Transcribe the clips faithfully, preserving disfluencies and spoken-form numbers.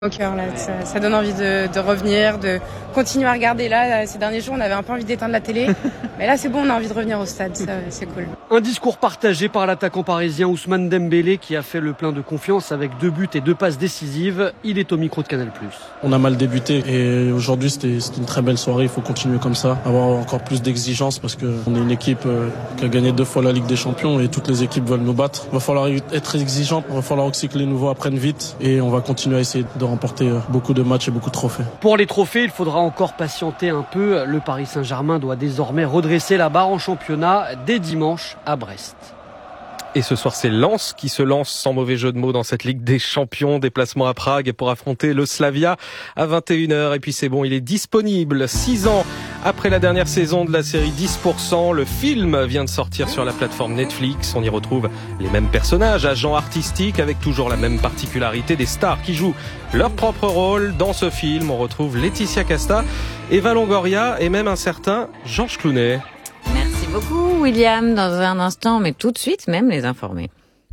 Au cœur, là, ça, ça donne envie de, de revenir, de continuer à regarder. Là, ces derniers jours, on avait un peu envie d'éteindre la télé. Mais là, c'est bon, on a envie de revenir au stade, ça, c'est cool. Un discours partagé par l'attaquant parisien Ousmane Dembélé qui a fait le plein de confiance avec deux buts et deux passes décisives. Il est au micro de Canal plus. On a mal débuté et aujourd'hui, c'était, c'était une très belle soirée. Il faut continuer comme ça, avoir encore plus d'exigence parce qu'on est une équipe qui a gagné deux fois la Ligue des Champions et toutes les équipes veulent nous battre. Il va falloir être exigeant, il va falloir aussi que les nouveaux apprennent vite et on va continuer à essayer de remporter beaucoup de matchs et beaucoup de trophées. Pour les trophées, il faudra encore patienter un peu. Le Paris Saint-Germain doit désormais redresser la barre en championnat dès dimanche à Brest. Et ce soir, c'est Lens qui se lance sans mauvais jeu de mots dans cette Ligue des Champions. Déplacement à Prague pour affronter le Slavia à vingt et une heures. Et puis c'est bon, il est disponible. Six ans après la dernière saison de la série dix pour cent, le film vient de sortir sur la plateforme Netflix. On y retrouve les mêmes personnages, agents artistiques, avec toujours la même particularité des stars qui jouent leur propre rôle. Dans ce film, on retrouve Laetitia Casta, Eva Longoria et même un certain Georges Clooney. Merci beaucoup William, dans un instant, mais tout de suite même les informer.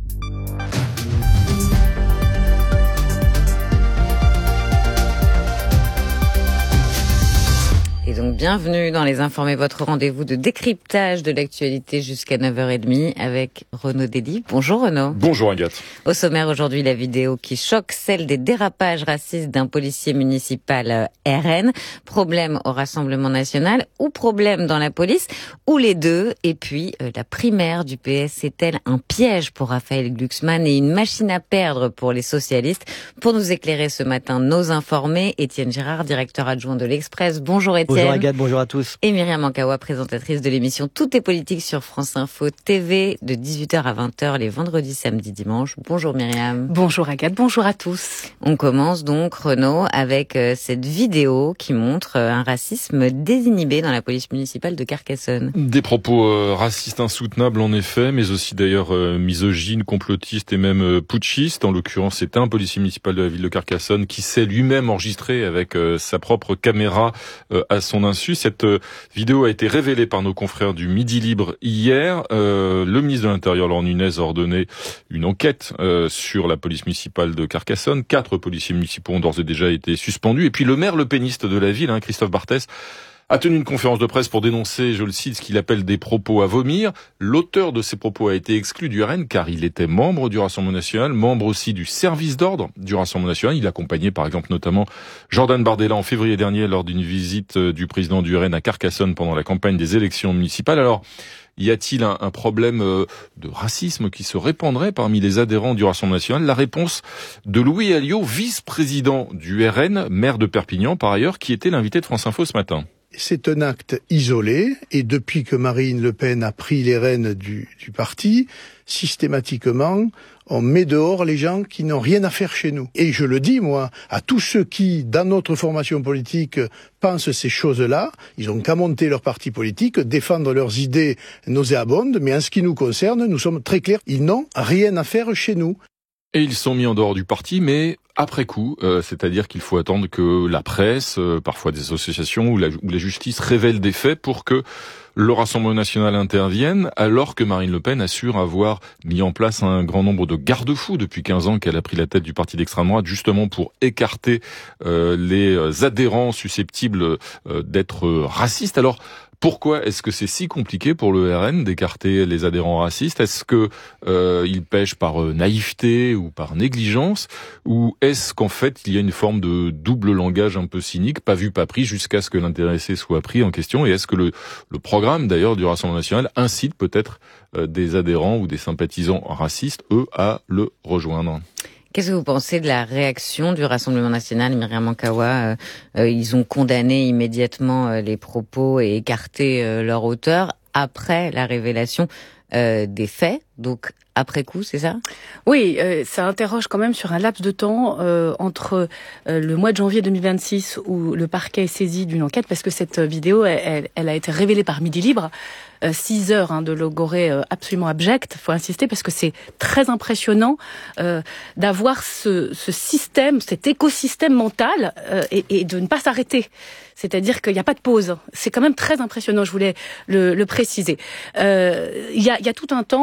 Et donc, bienvenue dans Les Informés, votre rendez-vous de décryptage de l'actualité jusqu'à neuf heures trente avec Renaud Dédy. Bonjour Renaud. Bonjour Agathe. Au sommaire aujourd'hui, la vidéo qui choque, celle des dérapages racistes d'un policier municipal R N. Problème au Rassemblement National ou problème dans la police, ou les deux. Et puis, euh, la primaire du P S est-elle un piège pour Raphaël Glucksmann et une machine à perdre pour les socialistes? Pour nous éclairer ce matin, nos informés, Étienne Girard, directeur adjoint de l'Express. Bonjour Étienne. Bonjour Agathe, bonjour à tous. Et Myriam Ankawa, présentatrice de l'émission Tout est politique sur France Info T V de dix-huit heures à vingt heures les vendredis, samedis, dimanches. Bonjour Myriam. Bonjour Agathe, bonjour à tous. On commence donc, Renaud, avec euh, cette vidéo qui montre euh, un racisme désinhibé dans la police municipale de Carcassonne. Des propos euh, racistes insoutenables en effet, mais aussi d'ailleurs euh, misogynes, complotistes et même euh, putschistes. En l'occurrence, c'est un policier municipal de la ville de Carcassonne qui s'est lui-même enregistré avec euh, sa propre caméra euh, à son insu. Cette euh, vidéo a été révélée par nos confrères du Midi Libre hier. Euh, le ministre de l'Intérieur, Laurent Nunez, a ordonné une enquête euh, sur la police municipale de Carcassonne. Quatre policiers municipaux ont d'ores et déjà été suspendus. Et puis le maire le péniste de la ville, hein, Christophe Barthès, a tenu une conférence de presse pour dénoncer, je le cite, ce qu'il appelle des propos à vomir. L'auteur de ces propos a été exclu du R N car il était membre du Rassemblement National, membre aussi du service d'ordre du Rassemblement National. Il accompagnait par exemple notamment Jordan Bardella en février dernier lors d'une visite du président du R N à Carcassonne pendant la campagne des élections municipales. Alors, y a-t-il un, un problème de racisme qui se répandrait parmi les adhérents du Rassemblement National? La réponse de Louis Alliot, vice-président du R N, maire de Perpignan par ailleurs, qui était l'invité de France Info ce matin. C'est un acte isolé, et depuis que Marine Le Pen a pris les rênes du, du parti, systématiquement, on met dehors les gens qui n'ont rien à faire chez nous. Et je le dis, moi, à tous ceux qui, dans notre formation politique, pensent ces choses-là, ils ont qu'à monter leur parti politique, défendre leurs idées nauséabondes, mais en ce qui nous concerne, nous sommes très clairs, ils n'ont rien à faire chez nous. Et ils sont mis en dehors du parti, mais après coup, euh, c'est-à-dire qu'il faut attendre que la presse, euh, parfois des associations ou la, ou la justice révèlent des faits pour que le Rassemblement National intervienne, alors que Marine Le Pen assure avoir mis en place un grand nombre de garde-fous depuis quinze ans qu'elle a pris la tête du parti d'extrême droite, justement pour écarter euh, les adhérents susceptibles euh, d'être racistes. Alors, pourquoi est-ce que c'est si compliqué pour le R N d'écarter les adhérents racistes? Est-ce que euh, ils pêchent par euh, naïveté ou par négligence? Ou est-ce qu'en fait il y a une forme de double langage un peu cynique, pas vu, pas pris, jusqu'à ce que l'intéressé soit pris en question? Et est-ce que le, le programme d'ailleurs du Rassemblement National incite peut-être euh, des adhérents ou des sympathisants racistes, eux, à le rejoindre? Qu'est-ce que vous pensez de la réaction du Rassemblement National, Myriam Ankawa? euh, euh, Ils ont condamné immédiatement euh, les propos et écarté euh, leur auteur après la révélation euh, des faits, donc après coup, c'est ça? Oui, euh, ça interroge quand même sur un laps de temps euh, entre euh, le mois de janvier deux mille vingt-six où le parquet est saisi d'une enquête, parce que cette vidéo, elle, elle a été révélée par Midi Libre, euh, six heures hein, de logorée euh, absolument abjecte, faut insister, parce que c'est très impressionnant euh, d'avoir ce, ce système, cet écosystème mental euh, et, et de ne pas s'arrêter. C'est-à-dire qu'il n'y a pas de pause. C'est quand même très impressionnant, je voulais le, le préciser. Euh, il y a, il y a tout un temps où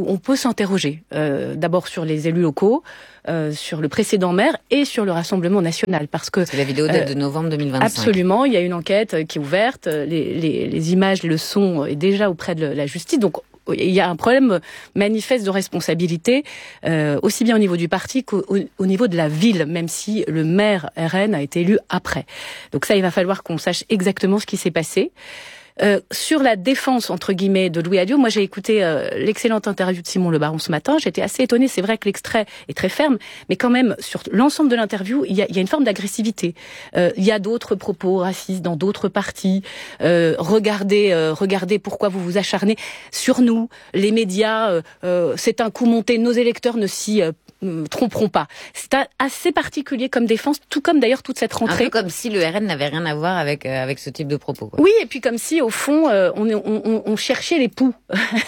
on peut s'interroger euh, d'abord sur les élus locaux, euh, sur le précédent maire et sur le Rassemblement national, parce que c'est la vidéo date euh, de novembre deux mille vingt-cinq. Absolument, il y a une enquête qui est ouverte, les, les, les images, le son est déjà auprès de la justice, donc il y a un problème manifeste de responsabilité, euh, aussi bien au niveau du parti qu'au au niveau de la ville, même si le maire R N a été élu après. Donc ça, il va falloir qu'on sache exactement ce qui s'est passé. Euh, sur la défense, entre guillemets, de Louis Alliot, moi j'ai écouté euh, l'excellente interview de Simon Le Baron ce matin, j'étais assez étonnée, c'est vrai que l'extrait est très ferme, mais quand même, sur l'ensemble de l'interview, il y a, il y a une forme d'agressivité. Euh, il y a d'autres propos racistes dans d'autres partis. Euh, regardez, euh, regardez pourquoi vous vous acharnez sur nous, les médias, euh, euh, c'est un coup monté, nos électeurs ne s'y euh, tromperont pas. C'est assez particulier comme défense, tout comme d'ailleurs toute cette rentrée. Un peu comme si le R N n'avait rien à voir avec euh, avec ce type de propos, quoi. Oui, et puis comme si au fond euh, on, on, on cherchait les poux,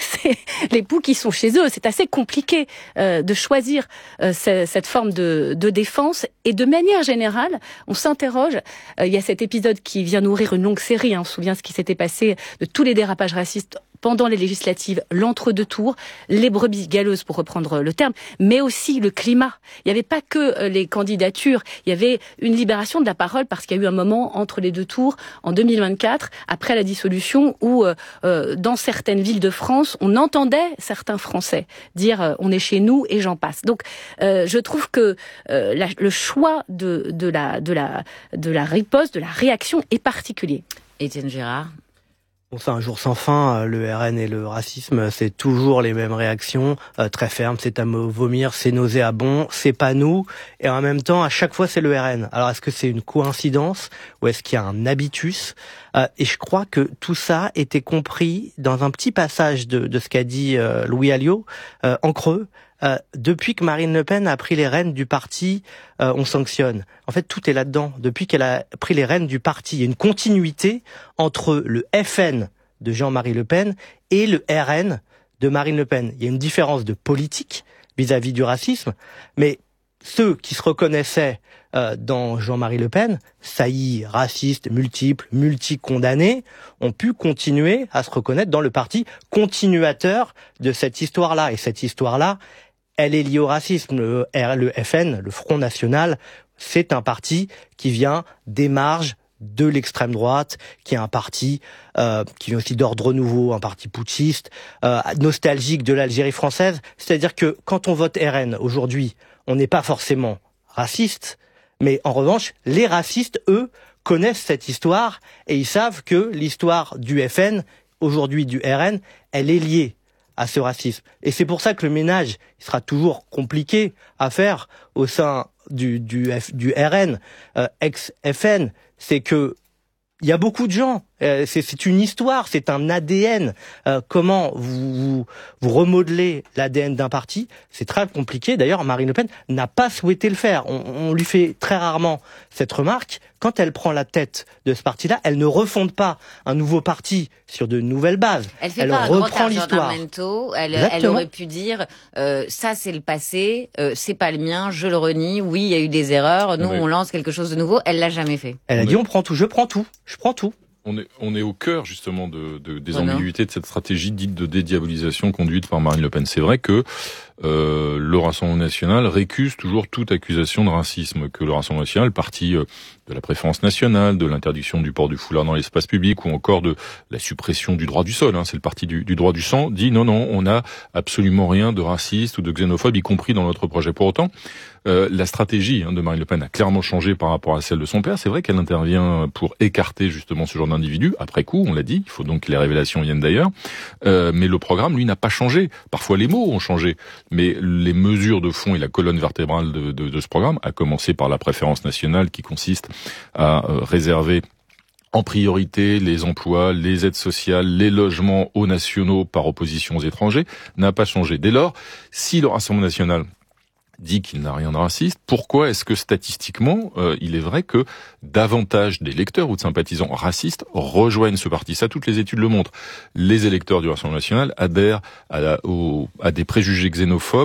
les poux qui sont chez eux. C'est assez compliqué euh, de choisir euh, cette forme de, de défense. Et de manière générale, on s'interroge. Euh, il y a cet épisode qui vient nourrir une longue série. Hein, on se souvient ce qui s'était passé de tous les dérapages racistes pendant les législatives, l'entre-deux tours, les brebis galeuses pour reprendre le terme, mais aussi le climat. Il n'y avait pas que les candidatures, il y avait une libération de la parole parce qu'il y a eu un moment entre les deux tours en deux mille vingt-quatre, après la dissolution, où euh, dans certaines villes de France, on entendait certains Français dire euh, on est chez nous et j'en passe. Donc euh, je trouve que euh, la, le choix de, de, la, de, la, de la riposte, de la réaction est particulier. Étienne Girard. Bon, c'est un jour sans fin, le R N et le racisme, c'est toujours les mêmes réactions, euh, très fermes, c'est à vomir, c'est nauséabond, c'est pas nous, et en même temps, à chaque fois, c'est le R N. Alors, est-ce que c'est une coïncidence, ou est-ce qu'il y a un habitus euh, Et je crois que tout ça était compris dans un petit passage de, de ce qu'a dit euh, Louis Alliot, euh, en creux. Euh, depuis que Marine Le Pen a pris les rênes du parti, euh, on sanctionne. En fait, tout est là-dedans. Depuis qu'elle a pris les rênes du parti, il y a une continuité entre le F N de Jean-Marie Le Pen et le R N de Marine Le Pen. Il y a une différence de politique vis-à-vis du racisme, mais ceux qui se reconnaissaient euh, dans Jean-Marie Le Pen, saillies, racistes, multiples, multi-condamnés, ont pu continuer à se reconnaître dans le parti continuateur de cette histoire-là. Et cette histoire-là, elle est liée au racisme. Le, R, le F N, le Front National, c'est un parti qui vient des marges de l'extrême droite, qui est un parti euh, qui vient aussi d'ordre nouveau, un parti putschiste, euh, nostalgique de l'Algérie française. C'est-à-dire que quand on vote R N aujourd'hui, on n'est pas forcément raciste, mais en revanche, les racistes, eux, connaissent cette histoire et ils savent que l'histoire du F N, aujourd'hui du R N, elle est liée à ce racisme. Et c'est pour ça que le ménage il sera toujours compliqué à faire au sein du, du, F, du R N, euh, ex-F N. C'est que il y a beaucoup de gens. Euh, c'est, c'est une histoire, c'est un A D N. Euh, comment vous, vous, vous remodelez l'A D N d'un parti, c'est très compliqué. D'ailleurs, Marine Le Pen n'a pas souhaité le faire. On, on lui fait très rarement cette remarque. Quand elle prend la tête de ce parti-là, elle ne refonde pas un nouveau parti sur de nouvelles bases. Elle fait elle pas reprend un l'histoire. Elle, elle aurait pu dire euh, ça c'est le passé, euh, c'est pas le mien, je le renie. Oui, il y a eu des erreurs. Nous, oui. On lance quelque chose de nouveau. Elle l'a jamais fait. Elle a dit on prend tout. Je prends tout. Je prends tout. On est, on est au cœur justement de, de, des voilà. ambiguïtés de cette stratégie dite de dédiabolisation conduite par Marine Le Pen. C'est vrai que euh, le Rassemblement national récuse toujours toute accusation de racisme, que le Rassemblement national, parti euh, de la préférence nationale, de l'interdiction du port du foulard dans l'espace public ou encore de la suppression du droit du sol, hein, c'est le parti du, du droit du sang, dit non, non, on n'a absolument rien de raciste ou de xénophobe, y compris dans notre projet. Pour autant, euh, la stratégie hein, de Marine Le Pen a clairement changé par rapport à celle de son père. C'est vrai qu'elle intervient pour écarter justement ce genre d'individus. Après coup, on l'a dit, il faut donc que les révélations viennent d'ailleurs. Euh, mais le programme, lui, n'a pas changé. Parfois, les mots ont changé. Mais les mesures de fond et la colonne vertébrale de, de, de ce programme, à commencer par la préférence nationale qui consiste à euh, réserver en priorité les emplois, les aides sociales, les logements aux nationaux par opposition aux étrangers, n'a pas changé. Dès lors, si le Rassemblement national dit qu'il n'a rien de raciste, pourquoi est-ce que statistiquement, euh, il est vrai que davantage d'électeurs ou de sympathisants racistes rejoignent ce parti? Ça, toutes les études le montrent. Les électeurs du Rassemblement national adhèrent à, la, au, à des préjugés xénophobes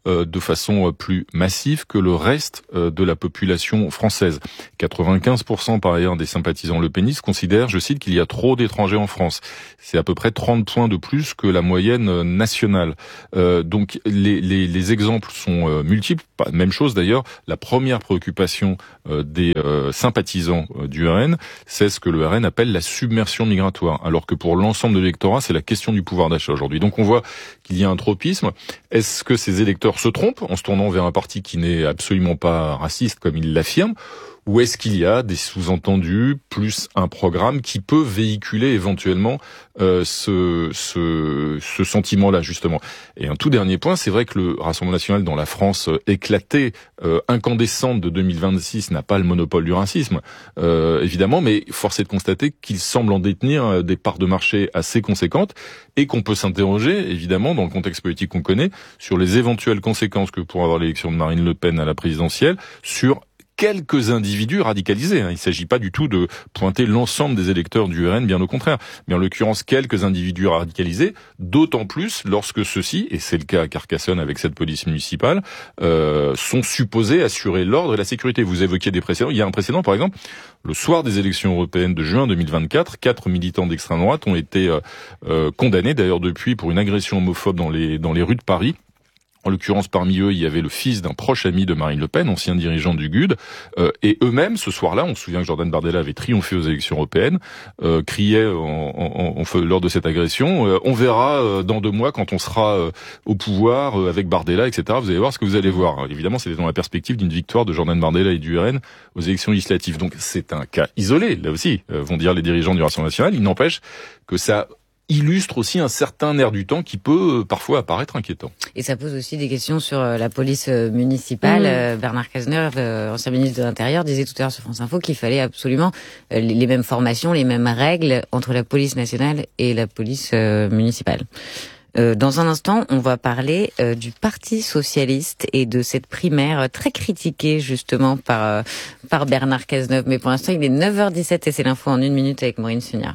euh, de façon plus massive que le reste euh, de la population française. quatre-vingt-quinze pour cent par ailleurs des sympathisants lepénistes considèrent, je cite, qu'il y a trop d'étrangers en France. C'est à peu près trente points de plus que la moyenne nationale. Euh, donc les, les, les exemples sont euh, multiples. Même chose d'ailleurs, la première préoccupation euh, des euh, sympathisants euh, du R N, c'est ce que le R N appelle la submersion migratoire, alors que pour l'ensemble de l'électorat, c'est la question du pouvoir d'achat aujourd'hui. Donc on voit qu'il y a un tropisme. Est-ce que ces électeurs se trompent en se tournant vers un parti qui n'est absolument pas raciste comme il l'affirme ? Ou est-ce qu'il y a des sous-entendus plus un programme qui peut véhiculer éventuellement euh, ce, ce, ce sentiment-là, justement. Et un tout dernier point, c'est vrai que le Rassemblement national dans la France éclatée, euh, incandescente de deux mille vingt-six n'a pas le monopole du racisme, euh, évidemment, mais force est de constater qu'il semble en détenir des parts de marché assez conséquentes et qu'on peut s'interroger, évidemment, dans le contexte politique qu'on connaît, sur les éventuelles conséquences que pourrait avoir l'élection de Marine Le Pen à la présidentielle, sur quelques individus radicalisés. Il ne s'agit pas du tout de pointer l'ensemble des électeurs du R N, bien au contraire. Mais en l'occurrence, quelques individus radicalisés, d'autant plus lorsque ceux-ci, et c'est le cas à Carcassonne avec cette police municipale, euh, sont supposés assurer l'ordre et la sécurité. Vous évoquiez des précédents. Il y a un précédent, par exemple, le soir des élections européennes de juin deux mille vingt-quatre, quatre militants d'extrême droite ont été euh, euh, condamnés, d'ailleurs depuis, pour une agression homophobe dans les, dans les rues de Paris. En l'occurrence, parmi eux, il y avait le fils d'un proche ami de Marine Le Pen, ancien dirigeant du G U D, euh, et eux-mêmes, ce soir-là, on se souvient que Jordan Bardella avait triomphé aux élections européennes, euh, criait en, en, en, lors de cette agression, euh, on verra euh, dans deux mois quand on sera euh, au pouvoir euh, avec Bardella, et cetera. Vous allez voir ce que vous allez voir. Alors, évidemment, c'était dans la perspective d'une victoire de Jordan Bardella et du R N aux élections législatives. Donc c'est un cas isolé, là aussi, euh, vont dire les dirigeants du Rassemblement national. Il n'empêche que ça illustre aussi un certain air du temps qui peut euh, parfois apparaître inquiétant. Et ça pose aussi des questions sur euh, la police euh, municipale. Mmh. Euh, Bernard Cazeneuve, euh, ancien ministre de l'Intérieur, disait tout à l'heure sur France Info qu'il fallait absolument euh, les, les mêmes formations, les mêmes règles entre la police nationale et la police euh, municipale. Euh, dans un instant, on va parler euh, du Parti socialiste et de cette primaire très critiquée justement par euh, par Bernard Cazeneuve. Mais pour l'instant, il est neuf heures dix-sept et c'est l'info en une minute avec Maureen Sugnard.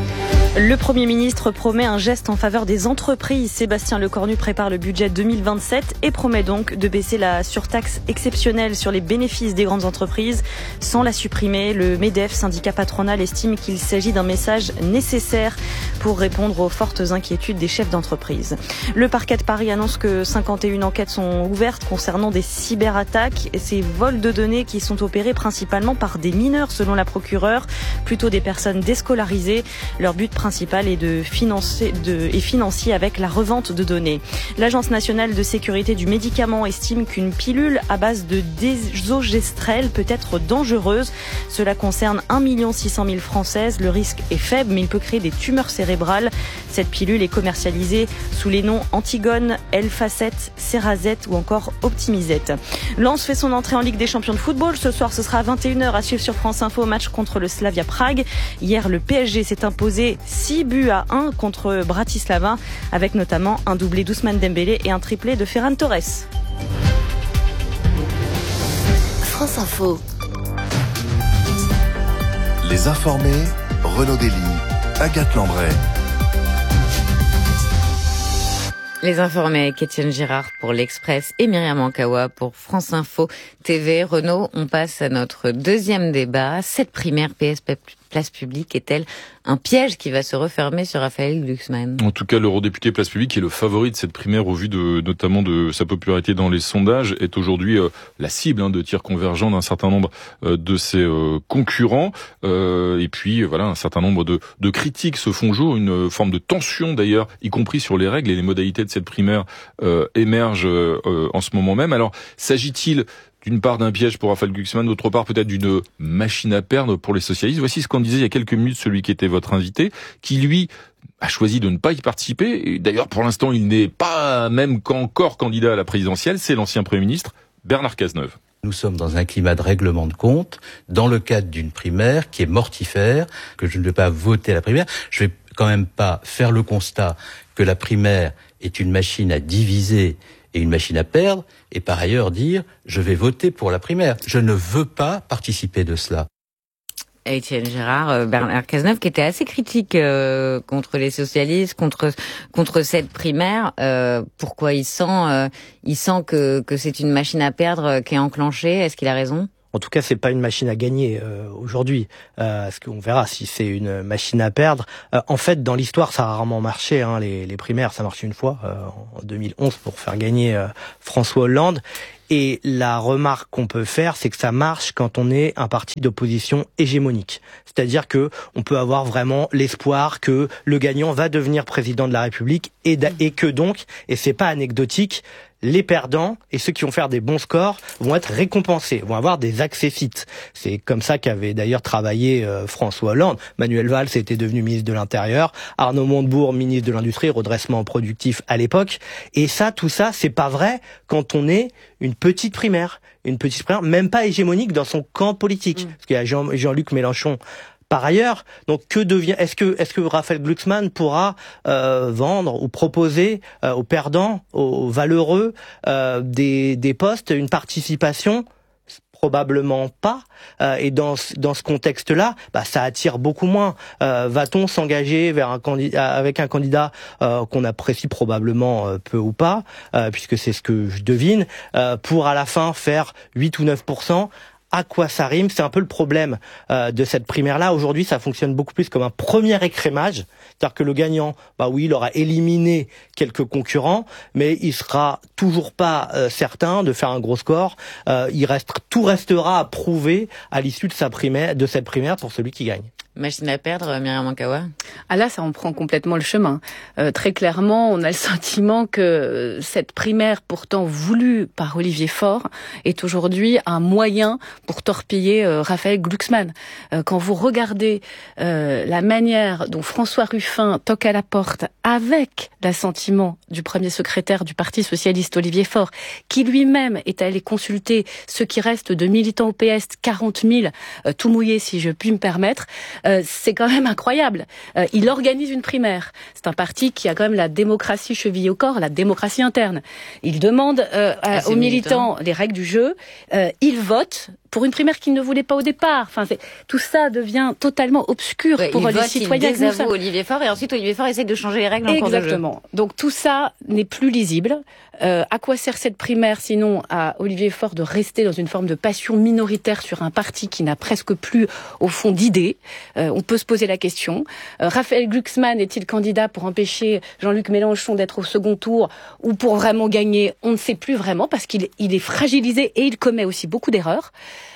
Le Premier ministre promet un geste en faveur des entreprises. Sébastien Lecornu prépare le budget deux mille vingt-sept et promet donc de baisser la surtaxe exceptionnelle sur les bénéfices des grandes entreprises sans la supprimer. Le MEDEF, syndicat patronal, estime qu'il s'agit d'un message nécessaire pour répondre aux fortes inquiétudes des chefs d'entreprise. Le parquet de Paris annonce que cinquante et une enquêtes sont ouvertes concernant des cyberattaques et ces vols de données qui sont opérés principalement par des mineurs selon la procureure, plutôt des personnes déscolarisées. Leur but principal est de financer, de, est financier avec la revente de données. L'Agence nationale de sécurité du médicament estime qu'une pilule à base de désogestrel peut être dangereuse. Cela concerne un million six cent mille Françaises. Le risque est faible, mais il peut créer des tumeurs cérébrales. Cette pilule est commercialisée sous les noms Antigone, Elfacet, Cerazette ou encore Optimizette. Lens fait son entrée en Ligue des champions de football. Ce soir, ce sera à vingt et une heures à suivre sur France Info, match contre le Slavia Prague. Hier, le P S G s'est imposé six buts à un contre Bratislava, avec notamment un doublé d'Ousmane Dembélé et un triplé de Ferran Torres. France Info. Les informés, Renaud Dely, Agathe Lambray. Les informés avec Étienne Girard pour l'Express et Myriam Ankawa pour France Info T V. Renaud, on passe à notre deuxième débat. Cette primaire P S Place Publique est-elle un piège qui va se refermer sur Raphaël Glucksmann? En tout cas, l'eurodéputé Place Publique, qui est le favori de cette primaire au vu de, notamment de sa popularité dans les sondages, est aujourd'hui euh, la cible hein, de tirs convergents d'un certain nombre euh, de ses euh, concurrents. Euh, et puis, voilà, un certain nombre de, de critiques se font jour, une forme de tension d'ailleurs, y compris sur les règles et les modalités de cette primaire euh, émerge euh, en ce moment même. Alors, s'agit-il d'une part d'un piège pour Raphaël Glucksmann, d'autre part peut-être d'une machine à perdre pour les socialistes? Voici ce qu'en disait il y a quelques minutes celui qui était votre invité, qui lui a choisi de ne pas y participer. Et d'ailleurs, pour l'instant, il n'est pas même qu'encore candidat à la présidentielle. C'est l'ancien Premier ministre Bernard Cazeneuve. Nous sommes dans un climat de règlement de compte, dans le cadre d'une primaire qui est mortifère, que je ne vais pas voter à la primaire. Je vais quand même pas faire le constat que la primaire est une machine à diviser et une machine à perdre, et par ailleurs dire « je vais voter pour la primaire ». Je ne veux pas participer de cela. Étienne Gérard, Bernard Cazeneuve, qui était assez critique euh, contre les socialistes, contre contre cette primaire. Euh, pourquoi il sent euh, il sent que que c'est une machine à perdre qui est enclenchée? Est-ce qu'il a raison? En tout cas, c'est pas une machine à gagner euh, aujourd'hui. Euh, parce qu'on verra si c'est une machine à perdre. Euh, en fait, dans l'histoire, ça a rarement marché. Hein, les, les primaires, ça marche une fois euh, en deux mille onze pour faire gagner euh, François Hollande. Et la remarque qu'on peut faire, c'est que ça marche quand on est un parti d'opposition hégémonique. C'est-à-dire que on peut avoir vraiment l'espoir que le gagnant va devenir président de la République et, et que donc, et c'est pas anecdotique, les perdants et ceux qui vont faire des bons scores vont être récompensés, vont avoir des accessites. C'est comme ça qu'avait d'ailleurs travaillé euh, François Hollande. Manuel Valls était devenu ministre de l'Intérieur, Arnaud Montebourg ministre de l'Industrie, redressement productif à l'époque. Et ça, tout ça, c'est pas vrai quand on est une petite primaire, une petite primaire, même pas hégémonique dans son camp politique. Mmh. Parce qu'il y a Jean, Jean-Luc Mélenchon. Par ailleurs, donc que devient est-ce que est-ce que Raphaël Glucksmann pourra euh, vendre ou proposer euh, aux perdants, aux valeureux euh, des des postes, une participation? Probablement pas. Euh, et dans dans ce contexte-là, bah, ça attire beaucoup moins. Euh, va-t-on s'engager vers un candidat avec un candidat euh, qu'on apprécie probablement euh, peu ou pas, euh, puisque c'est ce que je devine, euh, pour à la fin faire huit ou neuf pour cent? À quoi ça rime? C'est un peu le problème euh, de cette primaire-là. Aujourd'hui, ça fonctionne beaucoup plus comme un premier écrémage. C'est-à-dire que le gagnant, bah oui, il aura éliminé quelques concurrents, mais il sera toujours pas euh, certain de faire un gros score. Euh, il reste, tout restera à prouver à l'issue de sa primaire, de cette primaire pour celui qui gagne. Machine à perdre, Myriam Mankawa? Ah là, ça en prend complètement le chemin. Euh, très clairement, on a le sentiment que cette primaire, pourtant voulue par Olivier Faure, est aujourd'hui un moyen pour torpiller euh, Raphaël Glucksmann. Euh, quand vous regardez euh, la manière dont François Ruffin toque à la porte avec l'assentiment du premier secrétaire du Parti socialiste Olivier Faure, qui lui-même est allé consulter ceux qui restent de militants au P S, quarante mille, euh, tout mouillé si je puis me permettre, Euh, c'est quand même incroyable. Euh, il organise une primaire. C'est un parti qui a quand même la démocratie chevillée au corps, la démocratie interne. Il demande euh, à, aux militants, militants les règles du jeu. Euh, il vote pour une primaire qu'il ne voulait pas au départ. Enfin, c'est, tout ça devient totalement obscur ouais, pour les vote, citoyens. Il désavoue Olivier Faure et ensuite Olivier Faure essaie de changer les règles en cours de jeu. Exactement. Donc tout ça n'est plus lisible. Euh, à quoi sert cette primaire sinon à Olivier Faure de rester dans une forme de passion minoritaire sur un parti qui n'a presque plus au fond d'idées? euh, On peut se poser la question. Euh, Raphaël Glucksmann est-il candidat pour empêcher Jean-Luc Mélenchon d'être au second tour ou pour vraiment gagner? On ne sait plus vraiment parce qu'il il est fragilisé et il commet aussi beaucoup d'erreurs.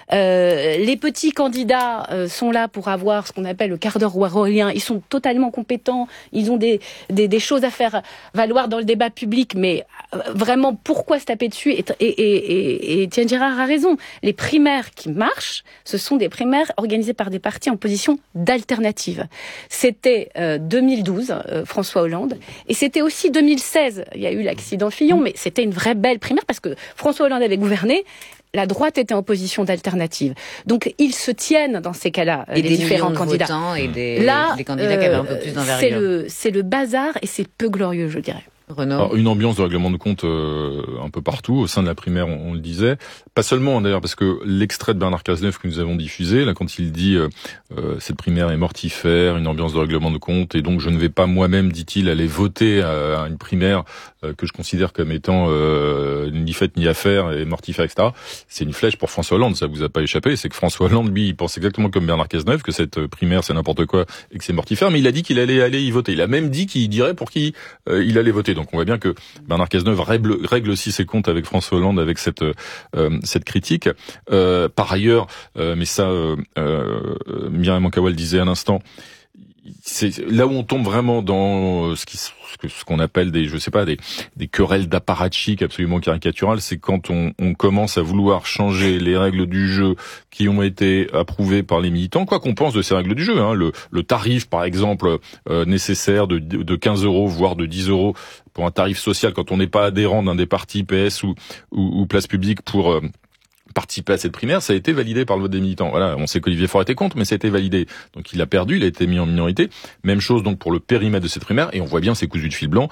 Euh, les petits candidats euh, sont là pour avoir ce qu'on appelle le quart d'heure orwellien. Ils sont totalement compétents, ils ont des, des, des choses à faire valoir dans le débat public, mais euh, vraiment, pourquoi se taper dessus? Et, et, et, et Étienne Gérard a raison. Les primaires qui marchent, ce sont des primaires organisées par des partis en position d'alternative. C'était euh, deux mille douze, euh, François Hollande, et c'était aussi deux mille seize. Il y a eu l'accident Fillon, mais c'était une vraie belle primaire parce que François Hollande avait gouverné. La droite était en position d'alternative. Donc, ils se tiennent dans ces cas-là, et les des différents de candidats. Et des, Là, des candidats euh, qui avaient un peu plus d'envergure. C'est le, c'est le bazar et c'est peu glorieux, je dirais. Alors, une ambiance de règlement de compte euh, un peu partout au sein de la primaire, on, on le disait. Pas seulement d'ailleurs, parce que l'extrait de Bernard Cazeneuve que nous avons diffusé, là, quand il dit euh, euh, cette primaire est mortifère, une ambiance de règlement de compte, et donc je ne vais pas moi-même, dit-il, aller voter à, à une primaire euh, que je considère comme étant euh, ni faite ni à faire et mortifère, et cetera. C'est une flèche pour François Hollande, ça vous a pas échappé. C'est que François Hollande, lui, il pense exactement comme Bernard Cazeneuve que cette primaire c'est n'importe quoi et que c'est mortifère, mais il a dit qu'il allait aller y voter. Il a même dit qu'il dirait pour qui euh, il allait voter. Donc on voit bien que Bernard Cazeneuve règle, règle aussi ses comptes avec François Hollande avec cette euh, cette critique. Euh, par ailleurs, euh, mais ça, euh, euh, Myriam Mankawa le disait à l'instant, c'est là où on tombe vraiment dans ce qui ce qu'on appelle des je sais pas des des querelles d'apparatchiks absolument caricaturales, c'est quand on, on commence à vouloir changer les règles du jeu qui ont été approuvées par les militants, quoi qu'on pense de ces règles du jeu, hein, le le tarif par exemple euh, nécessaire de de quinze euros voire de dix euros pour un tarif social quand on n'est pas adhérent d'un des partis P S ou ou, ou Place Publique pour euh, participer à cette primaire, ça a été validé par le vote des militants. Voilà, on sait qu'Olivier Faure était contre, mais ça a été validé. Donc il a perdu, il a été mis en minorité. Même chose donc pour le périmètre de cette primaire, et on voit bien, c'est cousu de fil blanc,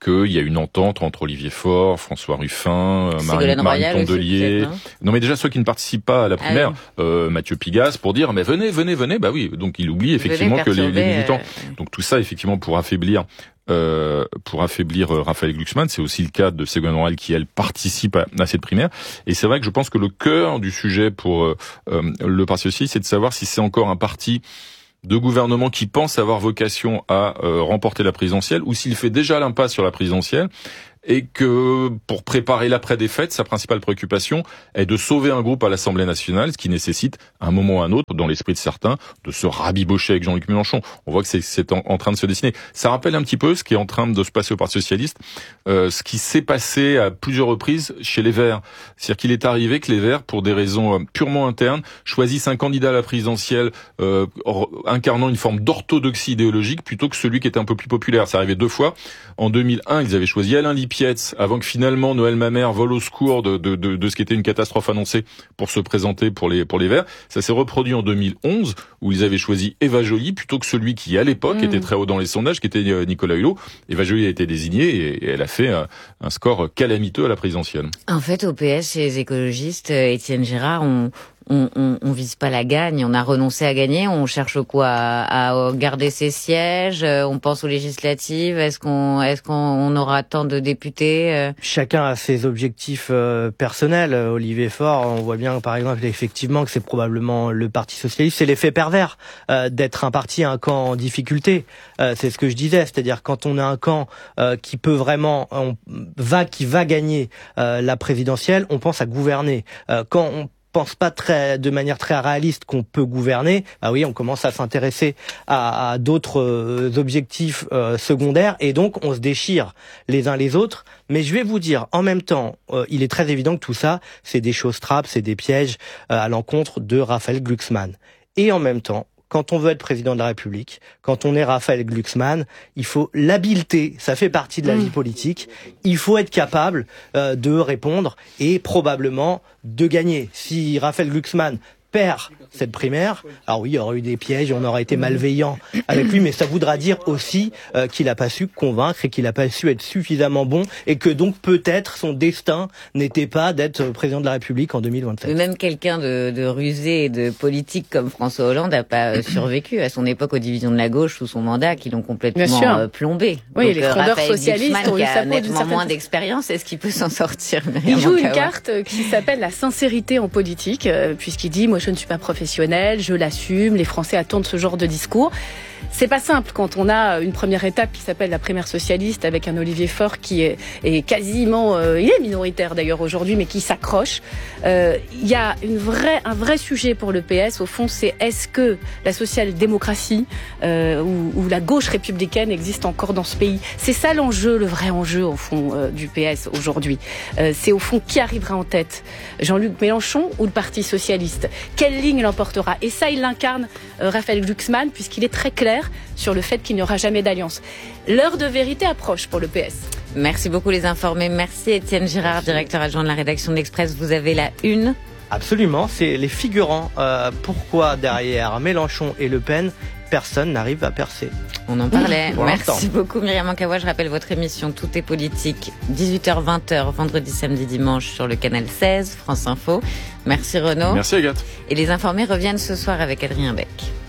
qu'il y a une entente entre Olivier Faure, François Ruffin, Marine, Marine Tondelier. Non, mais déjà ceux qui ne participent pas à la primaire, ah oui. euh, Mathieu Pigasse, pour dire mais venez, venez, venez. Bah oui, donc il oublie effectivement que les, les militants. Euh... Donc tout ça effectivement pour affaiblir. Euh, pour affaiblir euh, Raphaël Glucksmann, c'est aussi le cas de Ségolène Royal qui elle participe à, à cette primaire. Et c'est vrai que je pense que le cœur du sujet pour euh, euh, le Parti socialiste, c'est de savoir si c'est encore un parti de gouvernement qui pense avoir vocation à euh, remporter la présidentielle ou s'il fait déjà l'impasse sur la présidentielle. Et que pour préparer l'après-défaite, sa principale préoccupation est de sauver un groupe à l'Assemblée nationale, ce qui nécessite, à un moment ou à un autre, dans l'esprit de certains, de se rabibocher avec Jean-Luc Mélenchon. On voit que c'est, c'est en, en train de se dessiner. Ça rappelle un petit peu ce qui est en train de se passer au Parti socialiste, euh, ce qui s'est passé à plusieurs reprises chez les Verts. C'est-à-dire qu'il est arrivé que les Verts, pour des raisons purement internes, choisissent un candidat à la présidentielle euh, incarnant une forme d'orthodoxie idéologique plutôt que celui qui était un peu plus populaire. Ça arrivait deux fois. En deux mille un, ils avaient choisi Alain Lipietz avant que finalement Noël Mamère vole au secours de, de, de, de ce qui était une catastrophe annoncée pour se présenter pour les, pour les Verts. Ça s'est reproduit en deux mille onze où ils avaient choisi Eva Joly plutôt que celui qui, à l'époque, mmh. était très haut dans les sondages, qui était Nicolas Hulot. Eva Joly a été désignée et, et elle a fait un, un score calamiteux à la présidentielle. En fait, au P S, chez les écologistes, Étienne Girard, on... On, on, on vise pas la gagne, on a renoncé à gagner, on cherche quoi, à, à garder ses sièges, on pense aux législatives, est-ce qu'on, est-ce qu'on on aura tant de députés? Chacun a ses objectifs euh, personnels. Olivier Faure, on voit bien par exemple effectivement que c'est probablement le Parti socialiste, c'est l'effet pervers euh, d'être un parti, un camp en difficulté. Euh, c'est ce que je disais, c'est-à-dire quand on a un camp euh, qui peut vraiment, on va, qui va gagner euh, la présidentielle, on pense à gouverner. Euh, quand on pense pas très, de manière très réaliste qu'on peut gouverner, ah oui, on commence à s'intéresser à, à d'autres euh, objectifs euh, secondaires et donc on se déchire les uns les autres. Mais je vais vous dire, en même temps, euh, il est très évident que tout ça, c'est des choses trappes, c'est des pièges euh, à l'encontre de Raphaël Glucksmann. Et en même temps, quand on veut être président de la République, quand on est Raphaël Glucksmann, il faut l'habileté, ça fait partie de la mmh. vie politique, il faut être capable euh, de répondre et probablement de gagner. Si Raphaël Glucksmann perd cette primaire, alors oui, il y aurait eu des pièges, on aurait été malveillant avec lui, mais ça voudra dire aussi euh, qu'il n'a pas su convaincre et qu'il n'a pas su être suffisamment bon et que donc peut-être son destin n'était pas d'être président de la République en deux mille vingt-sept. Même quelqu'un de, de rusé et de politique comme François Hollande n'a pas survécu à son époque aux divisions de la gauche sous son mandat qui l'ont complètement euh, plombé. Oui, donc, les frondeurs socialistes ont eu sa nettement moins d'expérience, est-ce qu'il peut s'en sortir? Il joue une carte qui s'appelle la sincérité en politique, euh, puisqu'il dit moi je ne suis pas professionnel, je l'assume, les Français attendent ce genre de discours. C'est pas simple quand on a une première étape qui s'appelle la primaire socialiste avec un Olivier Faure qui est, est quasiment, euh, il est minoritaire d'ailleurs aujourd'hui, mais qui s'accroche. Euh, il y a une vraie, un vrai sujet pour le P S au fond, c'est est-ce que la social-démocratie euh, ou, ou la gauche républicaine existe encore dans ce pays? C'est ça l'enjeu, le vrai enjeu au fond euh, du P S aujourd'hui. Euh, c'est au fond qui arrivera en tête, Jean-Luc Mélenchon ou le Parti socialiste? Quelle ligne l'emportera? Et ça, il l'incarne euh, Raphaël Glucksmann puisqu'il est très clair sur le fait qu'il n'y aura jamais d'alliance. L'heure de vérité approche pour le P S. Merci beaucoup les informés. Merci Étienne Girard, directeur adjoint de la rédaction de l'Express. Vous avez la une. Absolument, c'est les figurants. Euh, pourquoi derrière Mélenchon et Le Pen, personne n'arrive à percer? On en parlait. Merci beaucoup Myriam Ankawa. Je rappelle votre émission Tout est politique, dix-huit heures vingt heures, vendredi, samedi, dimanche sur le canal seize, France Info. Merci Renaud. Merci Agathe. Et les informés reviennent ce soir avec Adrien Beck.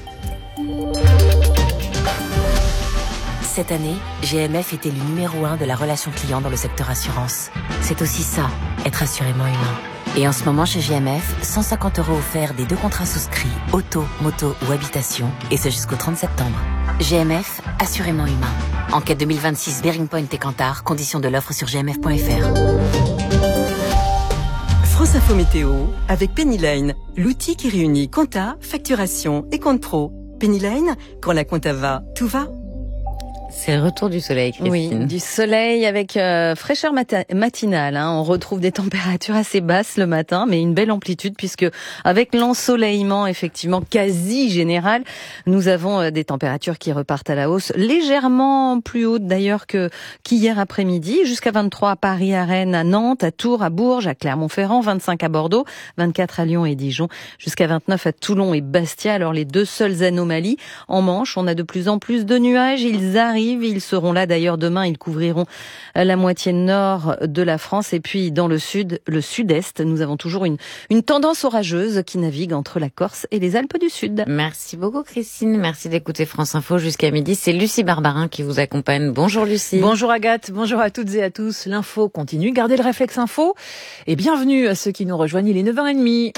Cette année, G M F était le numéro un de la relation client dans le secteur assurance. C'est aussi ça, être assurément humain. Et en ce moment, chez G M F, cent cinquante euros offerts des deux contrats souscrits, auto, moto ou habitation, et ce jusqu'au trente septembre. G M F, assurément humain. Enquête deux mille vingt-six, Bearing Point et Kantar, conditions de l'offre sur g m f point f r. France Info Météo, avec Pennyline, l'outil qui réunit compta, facturation et compte pro. Pennyline, quand la compta va, tout va. C'est le retour du soleil, Christine. Oui, du soleil avec euh, fraîcheur mata- matinale. Hein. On retrouve des températures assez basses le matin, mais une belle amplitude puisque avec l'ensoleillement effectivement quasi général, nous avons euh, des températures qui repartent à la hausse, légèrement plus hautes d'ailleurs que qu'hier après-midi, jusqu'à vingt-trois à Paris, à Rennes, à Nantes, à Tours, à Bourges, à Clermont-Ferrand, vingt-cinq à Bordeaux, vingt-quatre à Lyon et Dijon, jusqu'à vingt-neuf à Toulon et Bastia. Alors les deux seules anomalies en Manche, on a de plus en plus de nuages, ils arrivent arrivent. Ils seront là d'ailleurs demain. Ils couvriront la moitié nord de la France. Et puis dans le sud, le sud-est, nous avons toujours une, une tendance orageuse qui navigue entre la Corse et les Alpes du Sud. Merci beaucoup Christine. Merci d'écouter France Info jusqu'à midi. C'est Lucie Barbarin qui vous accompagne. Bonjour Lucie. Bonjour Agathe. Bonjour à toutes et à tous. L'info continue. Gardez le réflexe info. Et bienvenue à ceux qui nous rejoignent. Il est neuf heures trente.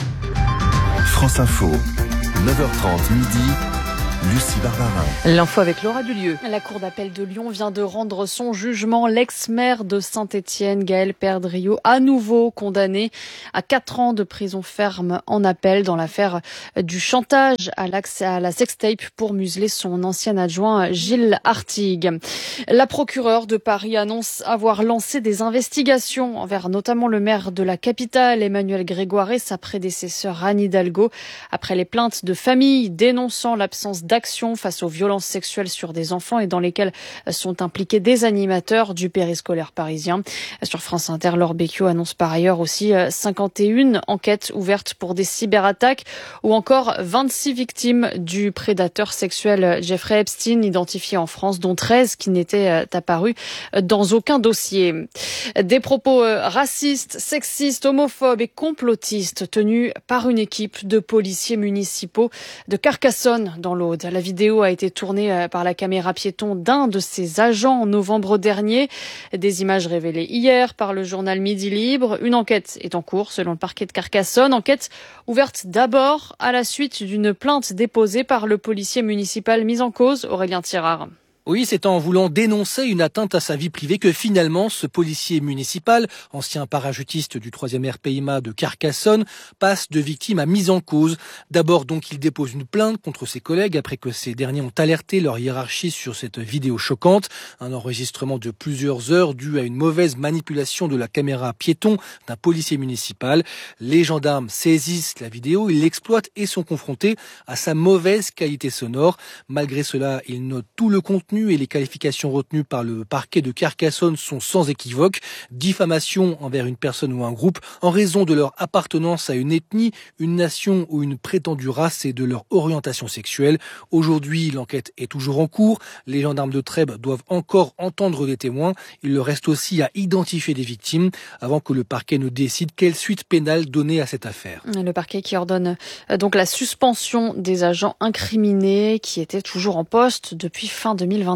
France Info, neuf heures trente midi. Lucie Barbarin. L'info avec Laura Dulieu. La Cour d'appel de Lyon vient de rendre son jugement. L'ex-maire de Saint-Étienne, Gaël Perdriau, à nouveau condamné à quatre ans de prison ferme en appel dans l'affaire du chantage à la sextape pour museler son ancien adjoint Gilles Artigue. La procureure de Paris annonce avoir lancé des investigations envers notamment le maire de la capitale, Emmanuel Grégoire, et sa prédécesseur Anne Hidalgo, après les plaintes de familles dénonçant l'absence d'action face aux violences sexuelles sur des enfants et dans lesquelles sont impliqués des animateurs du périscolaire parisien. Sur France Inter, Laure Becchio annonce par ailleurs aussi cinquante et une enquêtes ouvertes pour des cyberattaques ou encore vingt-six victimes du prédateur sexuel Jeffrey Epstein, identifié en France, dont treize qui n'étaient apparus dans aucun dossier. Des propos racistes, sexistes, homophobes et complotistes tenus par une équipe de policiers municipaux de Carcassonne dans l'Aude. La vidéo a été tournée par la caméra piéton d'un de ses agents en novembre dernier. Des images révélées hier par le journal Midi Libre. Une enquête est en cours selon le parquet de Carcassonne. Enquête ouverte d'abord à la suite d'une plainte déposée par le policier municipal mis en cause, Aurélien Tirard. Oui, c'est en voulant dénoncer une atteinte à sa vie privée que finalement ce policier municipal, ancien parachutiste du troisième R P I M A de Carcassonne, passe de victime à mise en cause. D'abord donc il dépose une plainte contre ses collègues après que ces derniers ont alerté leur hiérarchie sur cette vidéo choquante. Un enregistrement de plusieurs heures dû à une mauvaise manipulation de la caméra piéton d'un policier municipal. Les gendarmes saisissent la vidéo, ils l'exploitent et sont confrontés à sa mauvaise qualité sonore. Malgré cela, ils notent tout le contenu et les qualifications retenues par le parquet de Carcassonne sont sans équivoque. Diffamation envers une personne ou un groupe en raison de leur appartenance à une ethnie, une nation ou une prétendue race et de leur orientation sexuelle. Aujourd'hui, l'enquête est toujours en cours. Les gendarmes de Trèbes doivent encore entendre des témoins. Il leur reste aussi à identifier des victimes avant que le parquet ne décide quelle suite pénale donner à cette affaire. Le parquet qui ordonne donc la suspension des agents incriminés qui étaient toujours en poste depuis fin deux mille vingt-cinq.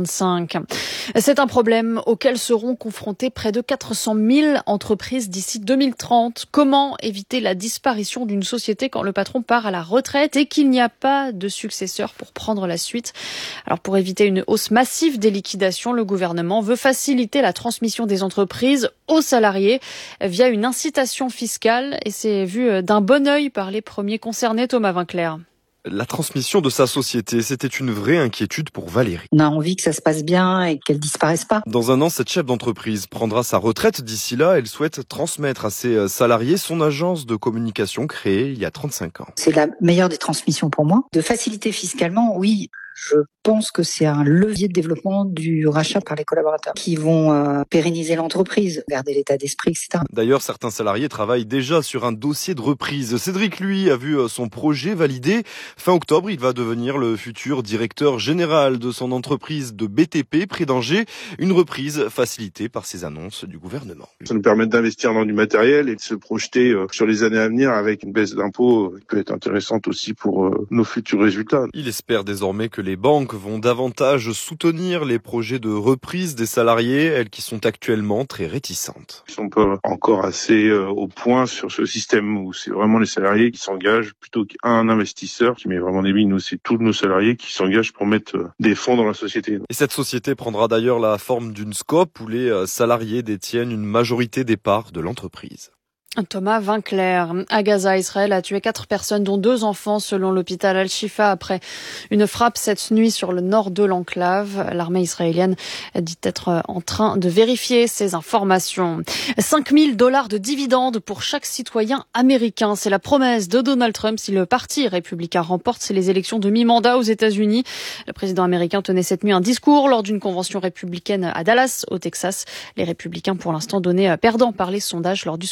C'est un problème auquel seront confrontées près de quatre cent mille entreprises d'ici deux mille trente. Comment éviter la disparition d'une société quand le patron part à la retraite et qu'il n'y a pas de successeur pour prendre la suite? Alors pour éviter une hausse massive des liquidations, le gouvernement veut faciliter la transmission des entreprises aux salariés via une incitation fiscale et c'est vu d'un bon œil par les premiers concernés. Thomas Vinclair. La transmission de sa société, c'était une vraie inquiétude pour Valérie. On a envie que ça se passe bien et qu'elle disparaisse pas. Dans un an, cette chef d'entreprise prendra sa retraite. D'ici là, elle souhaite transmettre à ses salariés son agence de communication créée il y a trente-cinq ans. C'est la meilleure des transmissions pour moi. De faciliter fiscalement, oui. Je pense que c'est un levier de développement du rachat par les collaborateurs qui vont euh, pérenniser l'entreprise, garder l'état d'esprit, et cetera. D'ailleurs, certains salariés travaillent déjà sur un dossier de reprise. Cédric, lui, a vu son projet validé. Fin octobre, il va devenir le futur directeur général de son entreprise de B T P près d'Angers. Une reprise facilitée par ces annonces du gouvernement. Ça nous permet d'investir dans du matériel et de se projeter sur les années à venir avec une baisse d'impôts qui peut être intéressante aussi pour nos futurs résultats. Il espère désormais que les banques vont davantage soutenir les projets de reprise des salariés, elles qui sont actuellement très réticentes. Ils sont pas encore assez euh, au point sur ce système où c'est vraiment les salariés qui s'engagent plutôt qu'un investisseur qui met vraiment des billes. Nous, c'est tous nos salariés qui s'engagent pour mettre euh, des fonds dans la société. Et cette société prendra d'ailleurs la forme d'une scope où les salariés détiennent une majorité des parts de l'entreprise. Thomas Vinclair. À Gaza, Israël a tué quatre personnes, dont deux enfants, selon l'hôpital Al-Shifa, après une frappe cette nuit sur le nord de l'enclave. L'armée israélienne dit être en train de vérifier ces informations. cinq mille dollars de dividendes pour chaque citoyen américain. C'est la promesse de Donald Trump si le parti républicain remporte les élections de mi-mandat aux États-Unis. Le président américain tenait cette nuit un discours lors d'une convention républicaine à Dallas, au Texas. Les républicains, pour l'instant, donnés perdants par les sondages lors du scrutin de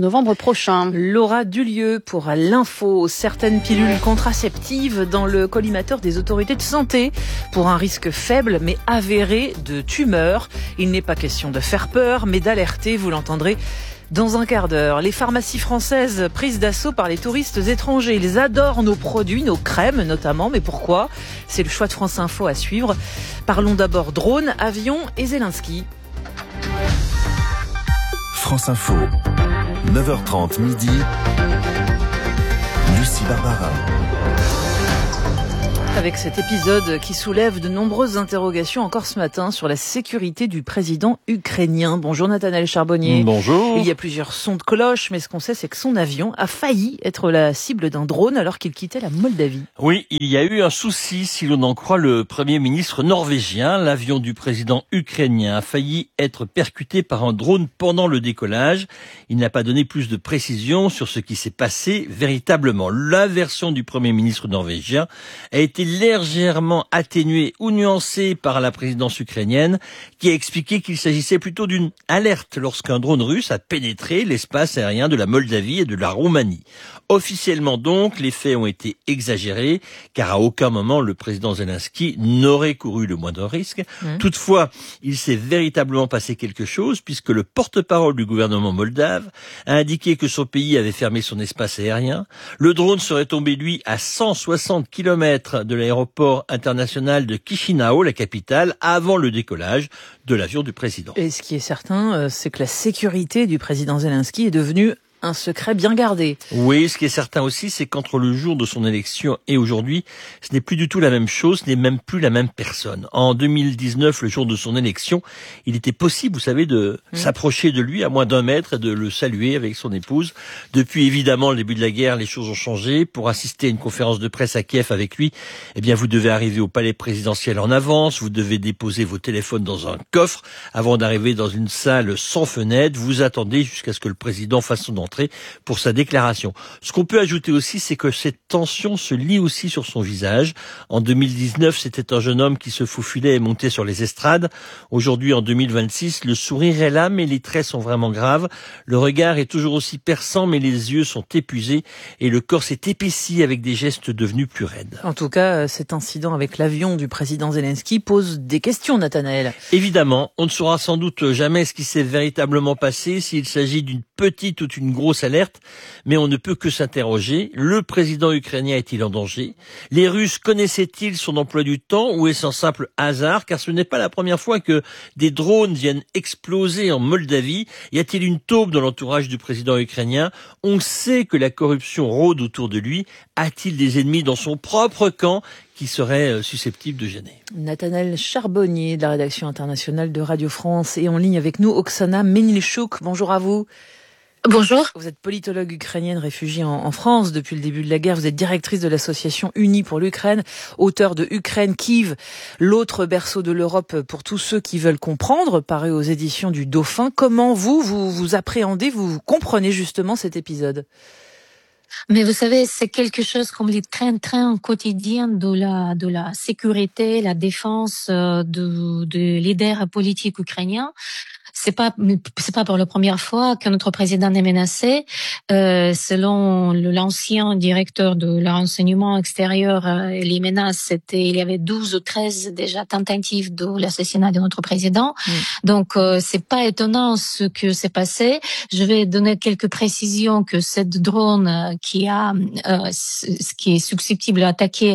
novembre prochain. Laura Dulieu pour l'info. Certaines pilules contraceptives dans le collimateur des autorités de santé pour un risque faible mais avéré de tumeur. Il n'est pas question de faire peur mais d'alerter, vous l'entendrez dans un quart d'heure. Les pharmacies françaises prises d'assaut par les touristes étrangers. Ils adorent nos produits, nos crèmes notamment. Mais pourquoi ? C'est le choix de France Info à suivre. Parlons d'abord drone, avion et Zelensky. France Info, neuf heures trente midi, Lucie Barbara. Avec cet épisode qui soulève de nombreuses interrogations encore ce matin sur la sécurité du président ukrainien. Bonjour Nathanaël Charbonnier. Bonjour. Il y a plusieurs sons de cloche, mais ce qu'on sait, c'est que son avion a failli être la cible d'un drone alors qu'il quittait la Moldavie. Oui, il y a eu un souci, si l'on en croit le Premier ministre norvégien. L'avion du président ukrainien a failli être percuté par un drone pendant le décollage. Il n'a pas donné plus de précisions sur ce qui s'est passé véritablement. La version du Premier ministre norvégien a été légèrement atténuée ou nuancée par la présidence ukrainienne qui a expliqué qu'il s'agissait plutôt d'une alerte lorsqu'un drone russe a pénétré l'espace aérien de la Moldavie et de la Roumanie. Officiellement donc, les faits ont été exagérés car à aucun moment le président Zelensky n'aurait couru le moindre risque. Mmh. Toutefois, il s'est véritablement passé quelque chose puisque le porte-parole du gouvernement moldave a indiqué que son pays avait fermé son espace aérien. Le drone serait tombé, lui, à cent soixante kilomètres de l'aéroport international de Chisinau, la capitale, avant le décollage de l'avion du président. Et ce qui est certain, c'est que la sécurité du président Zelensky est devenue un secret bien gardé. Oui, ce qui est certain aussi, c'est qu'entre le jour de son élection et aujourd'hui, ce n'est plus du tout la même chose, ce n'est même plus la même personne. En deux mille dix-neuf, le jour de son élection, il était possible, vous savez, de mmh. s'approcher de lui à moins d'un mètre et de le saluer avec son épouse. Depuis, évidemment, le début de la guerre, les choses ont changé. Pour assister à une conférence de presse à Kiev avec lui, eh bien, vous devez arriver au palais présidentiel en avance, vous devez déposer vos téléphones dans un coffre avant d'arriver dans une salle sans fenêtre. Vous attendez jusqu'à ce que le président fasse son entrée pour sa déclaration. Ce qu'on peut ajouter aussi, c'est que cette tension se lit aussi sur son visage. En deux mille dix-neuf, c'était un jeune homme qui se faufilait et montait sur les estrades. Aujourd'hui, en deux mille vingt-six, le sourire est là, mais les traits sont vraiment graves. Le regard est toujours aussi perçant, mais les yeux sont épuisés et le corps s'est épaissi avec des gestes devenus plus raides. En tout cas, cet incident avec l'avion du président Zelensky pose des questions, Nathanaël. Évidemment, on ne saura sans doute jamais ce qui s'est véritablement passé, s'il s'agit d'une petite ou d'une grosse alerte, mais on ne peut que s'interroger. Le président ukrainien est-il en danger ? Les Russes connaissaient-ils son emploi du temps ou est-ce un simple hasard ? Car ce n'est pas la première fois que des drones viennent exploser en Moldavie. Y a-t-il une taupe dans l'entourage du président ukrainien ? On sait que la corruption rôde autour de lui. A-t-il des ennemis dans son propre camp qui seraient susceptibles de gêner ? Nathanaël Charbonnier de la rédaction internationale de Radio France et en ligne avec nous, Oksana Menilchuk. Bonjour à vous. Bonjour. Vous êtes politologue ukrainienne réfugiée en, en France depuis le début de la guerre. Vous êtes directrice de l'association Unie pour l'Ukraine, auteur de Ukraine, Kiev, l'autre berceau de l'Europe pour tous ceux qui veulent comprendre, paru aux éditions du Dauphin. Comment vous, vous, vous appréhendez, vous comprenez justement cet épisode ? Mais vous savez, c'est quelque chose comme les trains-trains quotidiens de la, de la sécurité, la défense de, de leaders politiques ukrainiens. C'est pas, c'est pas pour la première fois que notre président est menacé. Euh, selon l'ancien directeur de le renseignement extérieur, euh, les menaces, c'était, il y avait douze ou treize déjà tentatives de l'assassinat de notre président. Mmh. Donc, euh, c'est pas étonnant ce que s'est passé. Je vais donner quelques précisions que cette drone qui a, euh, qui est susceptible d'attaquer,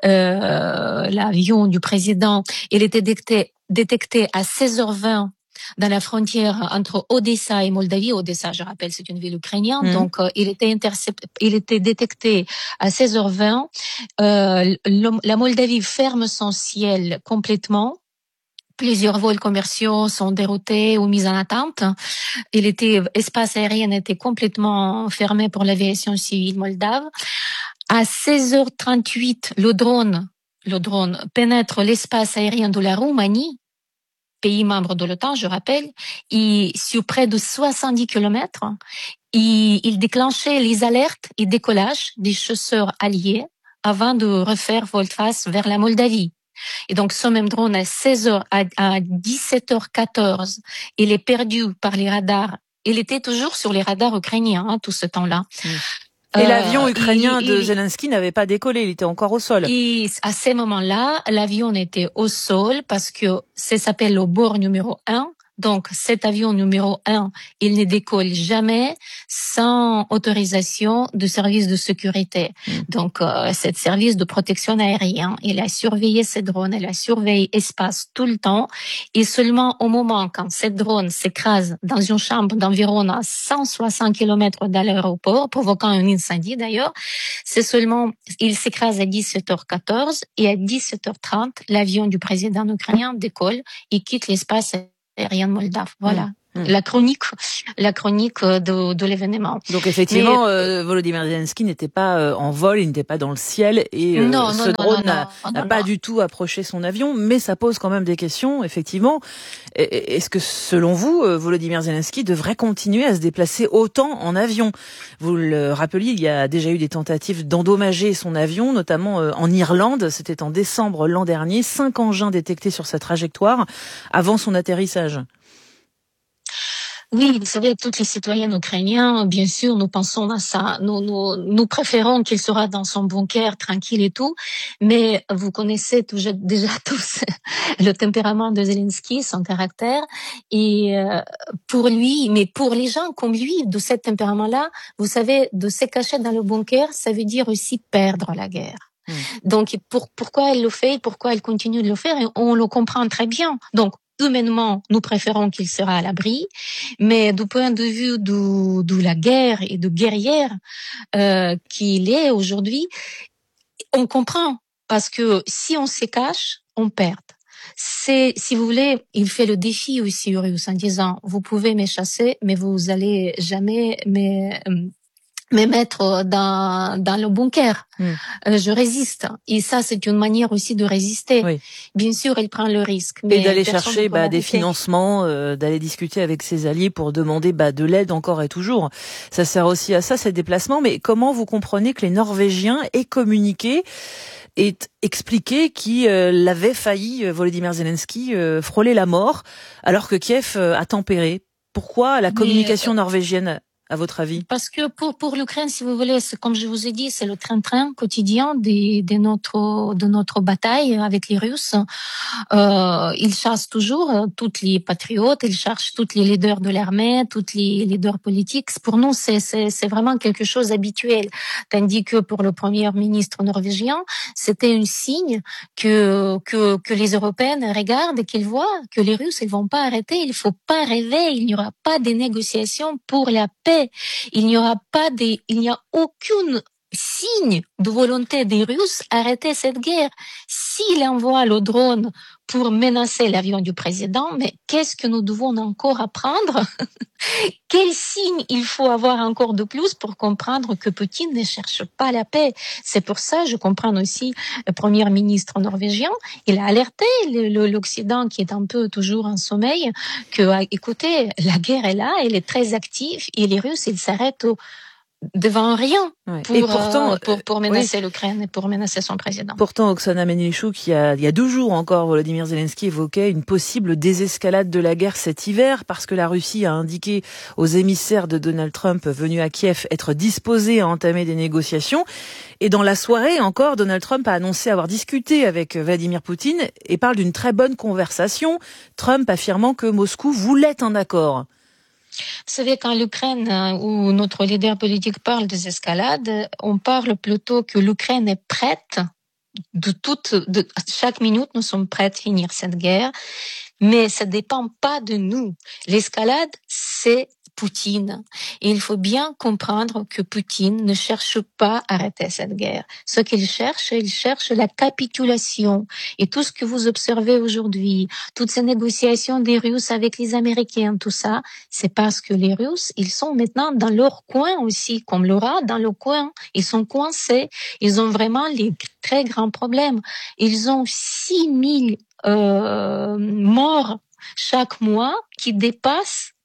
euh, l'avion du président, il était détecté, détecté à seize heures vingt dans la frontière entre Odessa et Moldavie. Odessa, je rappelle, c'est une ville ukrainienne. Mmh. Donc, euh, il était intercepté, il était détecté à seize heures vingt. Euh, le, la Moldavie ferme son ciel complètement. Plusieurs vols commerciaux sont déroutés ou mis en attente. Il était, espace aérien était complètement fermé pour l'aviation civile moldave. À seize heures trente-huit, le drone, le drone pénètre l'espace aérien de la Roumanie, pays membre de l'OTAN, je rappelle, et sur près de soixante-dix kilomètres, il, il déclenchait les alertes et décollage des chasseurs alliés avant de refaire volte-face vers la Moldavie. Et donc, ce même drone, à seize heures, à, à dix-sept heures quatorze, il est perdu par les radars il était toujours sur les radars ukrainiens, hein, tout ce temps-là. Mmh. Et euh, l'avion ukrainien il, de il, Zelensky n'avait pas décollé, il était encore au sol. Et à ce moment-là, l'avion était au sol parce que ça s'appelle le bord numéro un. Donc, cet avion numéro un, il ne décolle jamais sans autorisation du service de sécurité. Mmh. Donc, euh, ce service de protection aérienne, il a surveillé ces drones, il a surveillé l'espace tout le temps. Et seulement au moment quand cette drone s'écrase dans une chambre d'environ à cent soixante kilomètres de l'aéroport, provoquant un incendie d'ailleurs, c'est seulement, il s'écrase à dix-sept heures quatorze et à dix-sept heures trente, l'avion du président ukrainien décolle et quitte l'espace aérien moldave. Voilà. Mmh. Mmh. La chronique, la chronique de, de l'événement. Donc effectivement, Mais, euh, Volodymyr Zelensky n'était pas euh, en vol, il n'était pas dans le ciel et euh, non, ce non, drone non, n'a, non, n'a non, pas non. du tout approché son avion. Mais ça pose quand même des questions, effectivement. Est-ce que selon vous, Volodymyr Zelensky devrait continuer à se déplacer autant en avion ? Vous le rappeliez, il y a déjà eu des tentatives d'endommager son avion, notamment euh, en Irlande. C'était en décembre l'an dernier. Cinq engins détectés sur sa trajectoire avant son atterrissage. Oui, vous savez, toutes les citoyennes ukrainiens, bien sûr, nous pensons à ça. Nous, nous, nous préférons qu'il sera dans son bunker, tranquille et tout. Mais vous connaissez toujours, déjà tous le tempérament de Zelensky, son caractère. Et euh, pour lui, mais pour les gens comme lui, de ce tempérament-là, vous savez, de se cacher dans le bunker, ça veut dire aussi perdre la guerre. Mmh. Donc, pour, pourquoi elle le fait, pourquoi elle continue de le faire, et on le comprend très bien. Donc, humainement, nous préférons qu'il sera à l'abri, mais du point de vue de, de la guerre et de guerrière euh, qu'il est aujourd'hui, on comprend, parce que si on se cache, on perd. C'est, si vous voulez, il fait le défi aussi aux Russes en disant, vous pouvez me chasser, mais vous allez jamais me... me mettre dans dans le bunker. Mm. Euh, je résiste. Et ça, c'est une manière aussi de résister. Oui. Bien sûr, il prend le risque. Mais et d'aller chercher bah, des financements, euh, d'aller discuter avec ses alliés pour demander bah, de l'aide encore et toujours. Ça sert aussi à ça, ces déplacements. Mais comment vous comprenez que les Norvégiens aient communiqué et expliqué qu'il euh, avait failli, euh, Volodymyr Zelensky, euh, frôler la mort, alors que Kiev euh, a tempéré? Pourquoi la communication Mais... norvégienne, à votre avis? Parce que pour pour l'Ukraine, si vous voulez, c'est, comme je vous ai dit, c'est le train-train quotidien de, de notre de notre bataille avec les Russes. Euh, ils chassent toujours toutes les patriotes, ils cherchent tous les leaders de l'armée, tous les leaders politiques. Pour nous, c'est c'est c'est vraiment quelque chose d'habituel. Tandis que pour le premier ministre norvégien, c'était un signe que que que les Européennes regardent et qu'ils voient que les Russes ils vont pas arrêter. Il faut pas rêver. Il n'y aura pas de négociations pour la paix. Il n'y aura pas de, il n'y a aucun signe de volonté des Russes d'arrêter cette guerre. S'il envoie le drone pour menacer l'avion du président, mais qu'est-ce que nous devons encore apprendre? Quel signe il faut avoir encore de plus pour comprendre que Poutine ne cherche pas la paix? C'est pour ça, je comprends aussi le premier ministre norvégien, il a alerté le, le, l'Occident qui est un peu toujours en sommeil, que, écoutez, la guerre est là, elle est très active, et les Russes, ils s'arrêtent au devant rien pour, et pourtant, euh, pour, pour menacer oui. l'Ukraine et pour menacer son président. Pourtant, Oksana Melnichuk, il y a, il y a deux jours encore, Volodymyr Zelensky évoquait une possible désescalade de la guerre cet hiver parce que la Russie a indiqué aux émissaires de Donald Trump venus à Kiev être disposés à entamer des négociations. Et dans la soirée encore, Donald Trump a annoncé avoir discuté avec Vladimir Poutine et parle d'une très bonne conversation, Trump affirmant que Moscou voulait un accord. Vous savez, quand l'Ukraine, où notre leader politique parle des escalades, on parle plutôt que l'Ukraine est prête, de toute, de chaque minute, nous sommes prêts à finir cette guerre, mais ça dépend pas de nous. L'escalade, c'est Poutine. Et il faut bien comprendre que Poutine ne cherche pas à arrêter cette guerre. Ce qu'il cherche, il cherche la capitulation. Et tout ce que vous observez aujourd'hui, toutes ces négociations des Russes avec les Américains, tout ça, c'est parce que les Russes, ils sont maintenant dans leur coin aussi, comme le rat dans le coin. Ils sont coincés. Ils ont vraiment les très grands problèmes. Ils ont six mille euh, morts chaque mois qui dépassent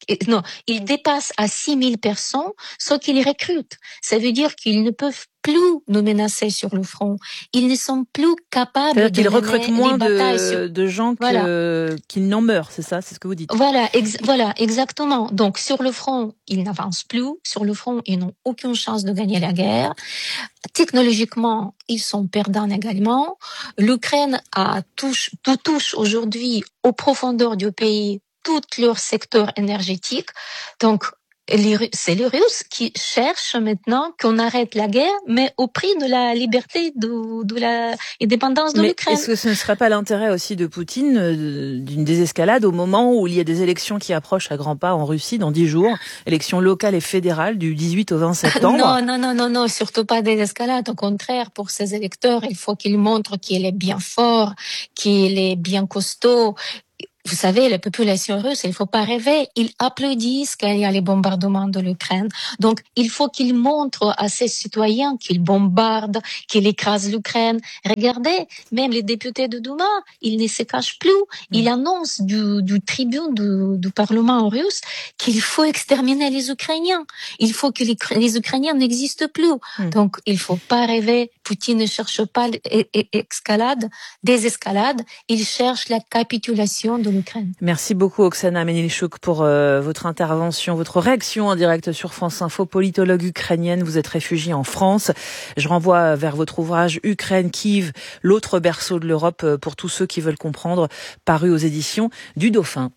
non, ils dépassent à six mille personnes, ce qu'ils recrutent. Ça veut dire qu'ils ne peuvent plus nous menacer sur le front. Ils ne sont plus capables de qu'ils recrutent moins de, sur... de gens que, voilà. qu'ils n'en meurent, c'est ça, c'est ce que vous dites. Voilà, ex- voilà, exactement. Donc sur le front, ils n'avancent plus. Sur le front, ils n'ont aucune chance de gagner la guerre. Technologiquement, ils sont perdants également. L'Ukraine a touche, tout touche aujourd'hui aux profondeurs du pays, tout leur secteur énergétique. Donc Les, c'est les Russes qui cherchent maintenant qu'on arrête la guerre, mais au prix de la liberté, de, de la indépendance de mais l'Ukraine. Est-ce que ce ne serait pas l'intérêt aussi de Poutine euh, d'une désescalade au moment où il y a des élections qui approchent à grands pas en Russie dans dix jours, élections locales et fédérales du dix-huit au vingt septembre? Non, non, non, non, non, surtout pas désescalade. Au contraire, pour ces électeurs, il faut qu'ils montrent qu'il est bien fort, qu'il est bien costaud. Vous savez, la population russe, il faut pas rêver, ils applaudissent quand il y a les bombardements de l'Ukraine. Donc, il faut qu'ils montrent à ces citoyens qu'ils bombardent, qu'ils écrasent l'Ukraine. Regardez, même les députés de Douma, ils ne se cachent plus. Ils annoncent du, du tribune du, du Parlement russe qu'il faut exterminer les Ukrainiens. Il faut que les, les Ukrainiens n'existent plus. Mm. Donc, il faut pas rêver. Poutine ne cherche pas l'escalade, désescalade. Il cherche la capitulation de l'Ukraine. Merci beaucoup Oksana Menilchuk pour euh, votre intervention, votre réaction en direct sur France Info, politologue ukrainienne. Vous êtes réfugiée en France. Je renvoie vers votre ouvrage Ukraine, Kiev, l'autre berceau de l'Europe pour tous ceux qui veulent comprendre, paru aux éditions du Dauphin.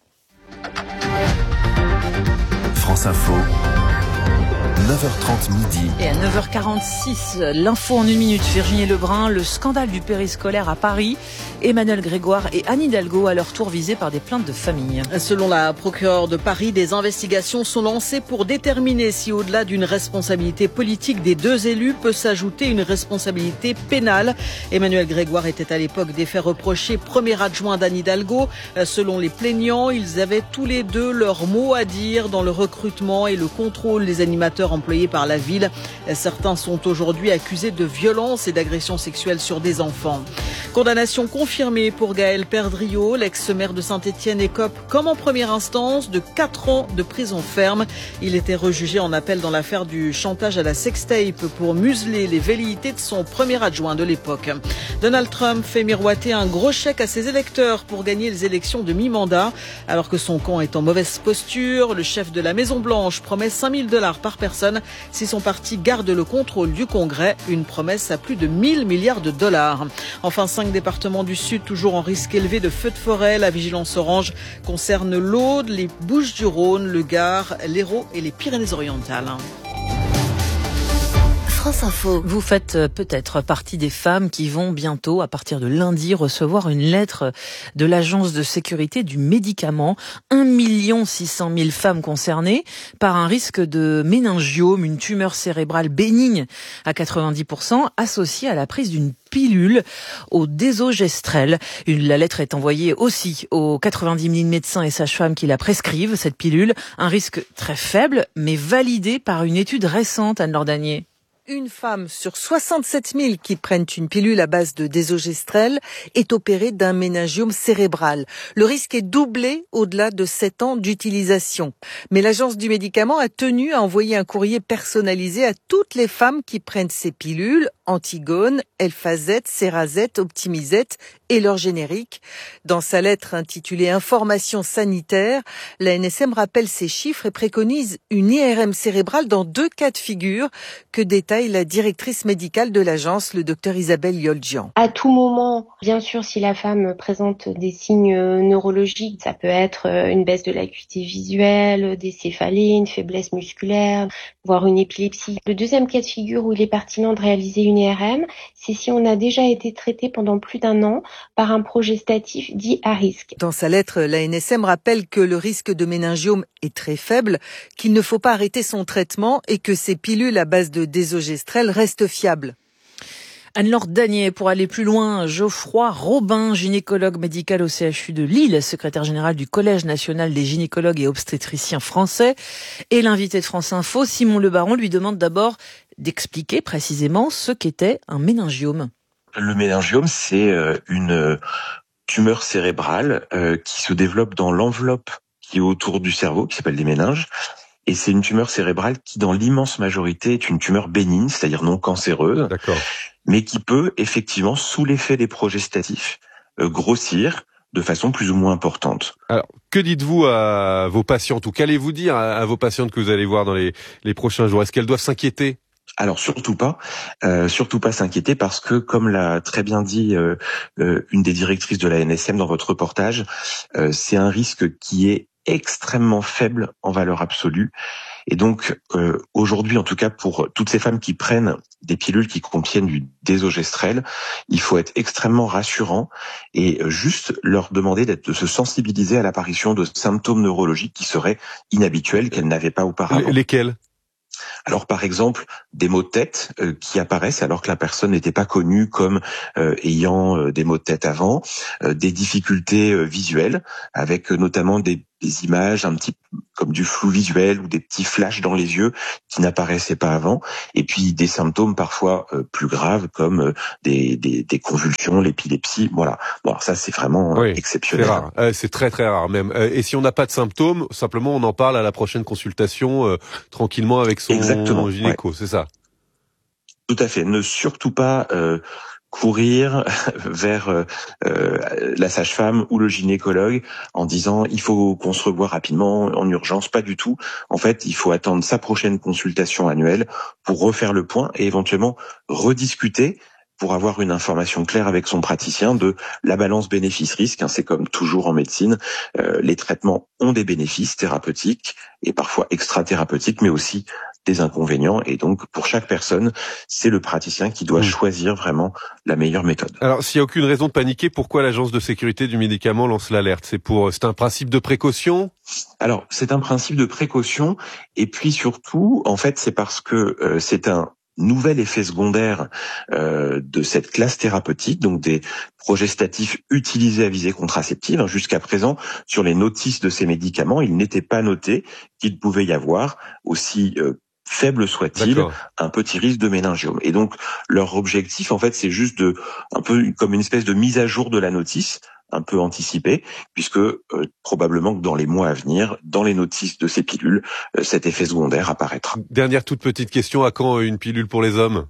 France Info. neuf heures trente midi. Et à neuf heures quarante-six, l'info en une minute. Virginie Lebrun, le scandale du périscolaire à Paris. Emmanuel Grégoire et Anne Hidalgo à leur tour visés par des plaintes de famille. Selon la procureure de Paris, des investigations sont lancées pour déterminer si au-delà d'une responsabilité politique des deux élus peut s'ajouter une responsabilité pénale. Emmanuel Grégoire était à l'époque des faits reprochés premier adjoint d'Anne Hidalgo. Selon les plaignants, ils avaient tous les deux leur mot à dire dans le recrutement et le contrôle des animateurs employés par la ville. Certains sont aujourd'hui accusés de violence et d'agression sexuelle sur des enfants. Condamnation confirmée pour Gaël Perdriau, l'ex-maire de Saint-Étienne écope comme en première instance de quatre ans de prison ferme. Il était rejugé en appel dans l'affaire du chantage à la sextape pour museler les velléités de son premier adjoint de l'époque. Donald Trump fait miroiter un gros chèque à ses électeurs pour gagner les élections de mi-mandat. Alors que son camp est en mauvaise posture, le chef de la Maison-Blanche promet cinq mille dollars par personne si son parti garde le contrôle du Congrès, une promesse à plus de mille milliards de dollars. Enfin, cinq départements du Sud toujours en risque élevé de feux de forêt. La vigilance orange concerne l'Aude, les Bouches-du-Rhône, le Gard, l'Hérault et les Pyrénées-Orientales. France Info. Vous faites peut-être partie des femmes qui vont bientôt, à partir de lundi, recevoir une lettre de l'Agence de sécurité du médicament. un million six cent mille femmes concernées par un risque de méningiome, une tumeur cérébrale bénigne à quatre-vingt-dix pour cent associée à la prise d'une pilule au désogestrel. Une, la lettre est envoyée aussi aux quatre-vingt-dix mille médecins et sages-femmes qui la prescrivent, cette pilule. Un risque très faible, mais validé par une étude récente, Anne Lordanier. Une femme sur soixante-sept mille qui prennent une pilule à base de désogestrel est opérée d'un méningiome cérébral. Le risque est doublé au-delà de sept ans d'utilisation. Mais l'agence du médicament a tenu à envoyer un courrier personnalisé à toutes les femmes qui prennent ces pilules, Antigone, Elfazette, Cerazette, Optimizette et leur générique. Dans sa lettre intitulée Information sanitaire, la N S M rappelle ces chiffres et préconise une I R M cérébrale dans deux cas de figure que détaille la directrice médicale de l'agence, le docteur Isabelle Yoljian. À tout moment, bien sûr, si la femme présente des signes neurologiques, ça peut être une baisse de l'acuité visuelle, des céphalées, une faiblesse musculaire, voire une épilepsie. Le deuxième cas de figure où il est pertinent de réaliser une I R M, c'est si on a déjà été traité pendant plus d'un an par un progestatif dit à risque. Dans sa lettre, la N S M rappelle que le risque de méningiome est très faible, qu'il ne faut pas arrêter son traitement et que ces pilules à base de désogestrel restent fiables. Anne-Laure Danier, pour aller plus loin, Geoffroy Robin, gynécologue médical au C H U de Lille, secrétaire général du Collège national des gynécologues et obstétriciens français, et l'invité de France Info, Simon Le Baron, lui demande d'abord d'expliquer précisément ce qu'était un méningiome. Le méningiome, c'est une tumeur cérébrale qui se développe dans l'enveloppe qui est autour du cerveau, qui s'appelle des méninges. Et c'est une tumeur cérébrale qui, dans l'immense majorité, est une tumeur bénigne, c'est-à-dire non cancéreuse, D'accord. mais qui peut effectivement, sous l'effet des progestatifs, euh, grossir de façon plus ou moins importante. Alors, que dites-vous à vos patientes, ou qu'allez-vous dire à, à vos patientes que vous allez voir dans les, les prochains jours? Est-ce qu'elles doivent s'inquiéter? Alors surtout pas, euh, surtout pas s'inquiéter parce que, comme l'a très bien dit euh, euh, une des directrices de la N S M dans votre reportage, euh, c'est un risque qui est extrêmement faible en valeur absolue. Et donc, euh, aujourd'hui, en tout cas, pour toutes ces femmes qui prennent des pilules qui contiennent du désogestrel, il faut être extrêmement rassurant et juste leur demander d'être, de se sensibiliser à l'apparition de symptômes neurologiques qui seraient inhabituels, qu'elles n'avaient pas auparavant. Lesquels ? Alors, par exemple, des maux de tête euh, qui apparaissent alors que la personne n'était pas connue comme euh, ayant euh, des maux de tête avant, euh, des difficultés euh, visuelles, avec euh, notamment des, des images un petit comme du flou visuel ou des petits flashs dans les yeux qui n'apparaissaient pas avant, et puis des symptômes parfois euh, plus graves comme euh, des, des, des convulsions, l'épilepsie. Voilà. Bon, alors ça c'est vraiment euh, oui, exceptionnel. C'est rare. Euh, c'est très très rare même. Euh, et si on n'a pas de symptômes, simplement on en parle à la prochaine consultation euh, tranquillement avec son Exactement, gynéco, ouais. C'est ça. Tout à fait. Ne surtout pas euh, courir vers euh, la sage-femme ou le gynécologue en disant il faut qu'on se revoie rapidement en urgence. Pas du tout. En fait, il faut attendre sa prochaine consultation annuelle pour refaire le point et éventuellement rediscuter pour avoir une information claire avec son praticien de la balance bénéfice-risque. C'est comme toujours en médecine, euh, les traitements ont des bénéfices thérapeutiques et parfois extra-thérapeutiques, mais aussi des inconvénients. Et donc, pour chaque personne, c'est le praticien qui doit mmh. choisir vraiment la meilleure méthode. Alors, s'il n'y a aucune raison de paniquer, pourquoi l'Agence de sécurité du médicament lance l'alerte? C'est pour, c'est un principe de précaution? Alors, c'est un principe de précaution. Et puis surtout, en fait, c'est parce que euh, c'est un nouvel effet secondaire euh, de cette classe thérapeutique, donc des progestatifs utilisés à visée contraceptive. Jusqu'à présent, sur les notices de ces médicaments, il n'était pas noté qu'il pouvait y avoir, aussi euh, faible soit-il, D'accord. un petit risque de méningiome. Et donc, leur objectif, en fait, c'est juste de, un peu comme une espèce de mise à jour de la notice, un peu anticipée, puisque euh, probablement que dans les mois à venir, dans les notices de ces pilules, euh, cet effet secondaire apparaîtra. Dernière toute petite question, à quand une pilule pour les hommes?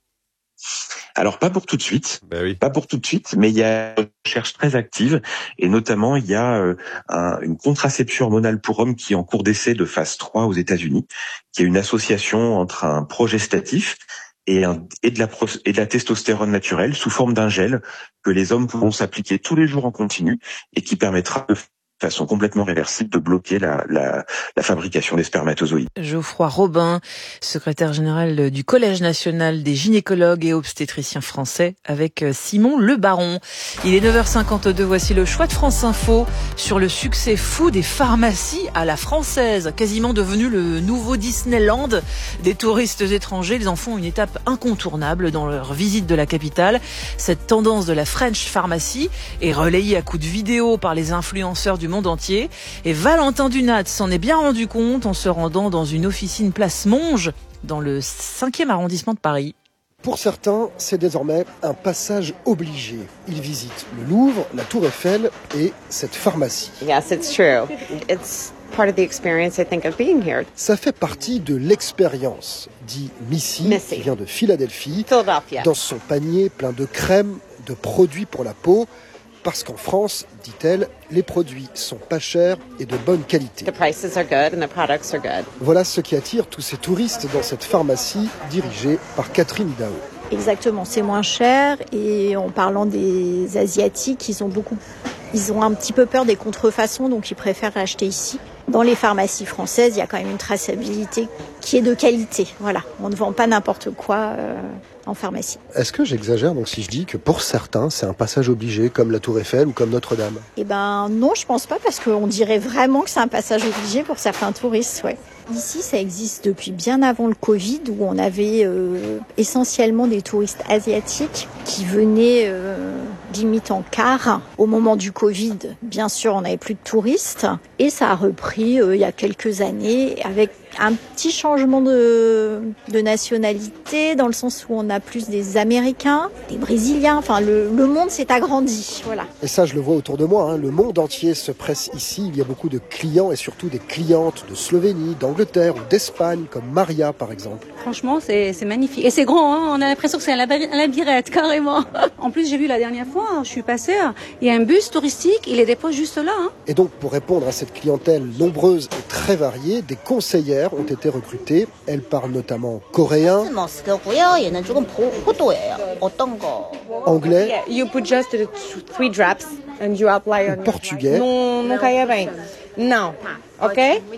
Alors pas pour tout de suite, ben oui. pas pour tout de suite, mais il y a une recherche très active et notamment il y a euh, un, une contraception hormonale pour hommes qui est en cours d'essai de phase trois aux États-Unis, qui est une association entre un progestatif et, un, et, de la, et de la testostérone naturelle sous forme d'un gel que les hommes pourront s'appliquer tous les jours en continu et qui permettra de façon complètement réversible de bloquer la, la, la fabrication des spermatozoïdes. Geoffroy Robin, secrétaire général du Collège national des gynécologues et obstétriciens français, avec Simon Le Baron. Il est neuf heures cinquante-deux, voici le choix de France Info sur le succès fou des pharmacies à la française, quasiment devenu le nouveau Disneyland des touristes étrangers. Ils en font une étape incontournable dans leur visite de la capitale. Cette tendance de la French Pharmacy est relayée à coups de vidéo par les influenceurs du monde entier. Et Valentin Dunat s'en est bien rendu compte en se rendant dans une officine place Monge, dans le cinquième arrondissement de Paris. Pour certains, c'est désormais un passage obligé. Ils visitent le Louvre, la Tour Eiffel et cette pharmacie. Yes, it's true. It's part of the experience, I think, of being here. Ça fait partie de l'expérience, dit Missy, Missy. qui vient de Philadelphie, Philadelphia. Dans son panier plein de crèmes, de produits pour la peau. Parce qu'en France, dit-elle, les produits sont pas chers et de bonne qualité. The prices are good and the products are good. Voilà ce qui attire tous ces touristes dans cette pharmacie dirigée par Catherine Dao. Exactement, c'est moins cher et en parlant des Asiatiques, ils ont beaucoup, ils ont un petit peu peur des contrefaçons, donc ils préfèrent acheter ici. Dans les pharmacies françaises, il y a quand même une traçabilité qui est de qualité. Voilà, on ne vend pas n'importe quoi euh, en pharmacie. Est-ce que j'exagère donc si je dis que pour certains, c'est un passage obligé, comme la Tour Eiffel ou comme Notre-Dame? Eh ben non, je pense pas, parce qu'on dirait vraiment que c'est un passage obligé pour certains touristes, ouais. Ici, ça existe depuis bien avant le Covid, où on avait euh, essentiellement des touristes asiatiques qui venaient euh, limite en car. Au moment du Covid, bien sûr, on n'avait plus de touristes. Et ça a repris euh, il y a quelques années avec Un petit changement de, de nationalité, dans le sens où on a plus des Américains, des Brésiliens, enfin le, le monde s'est agrandi, voilà. Et ça, je le vois autour de moi, hein. Le monde entier se presse ici. Il y a beaucoup de clients et surtout des clientes de Slovénie, d'Angleterre ou d'Espagne, comme Maria par exemple. Franchement, c'est, c'est magnifique. Et c'est grand, hein. On a l'impression que c'est un labyrinthe, carrément. En plus, j'ai vu la dernière fois, je suis passée, il y a un bus touristique, il les dépose juste là. Hein. Et donc, pour répondre à cette clientèle nombreuse et très variée, des conseillères ont été recrutées. Elles parlent notamment coréen, anglais, you put just three drops and you apply on portugais. Non, não caia bem. Non. Ok?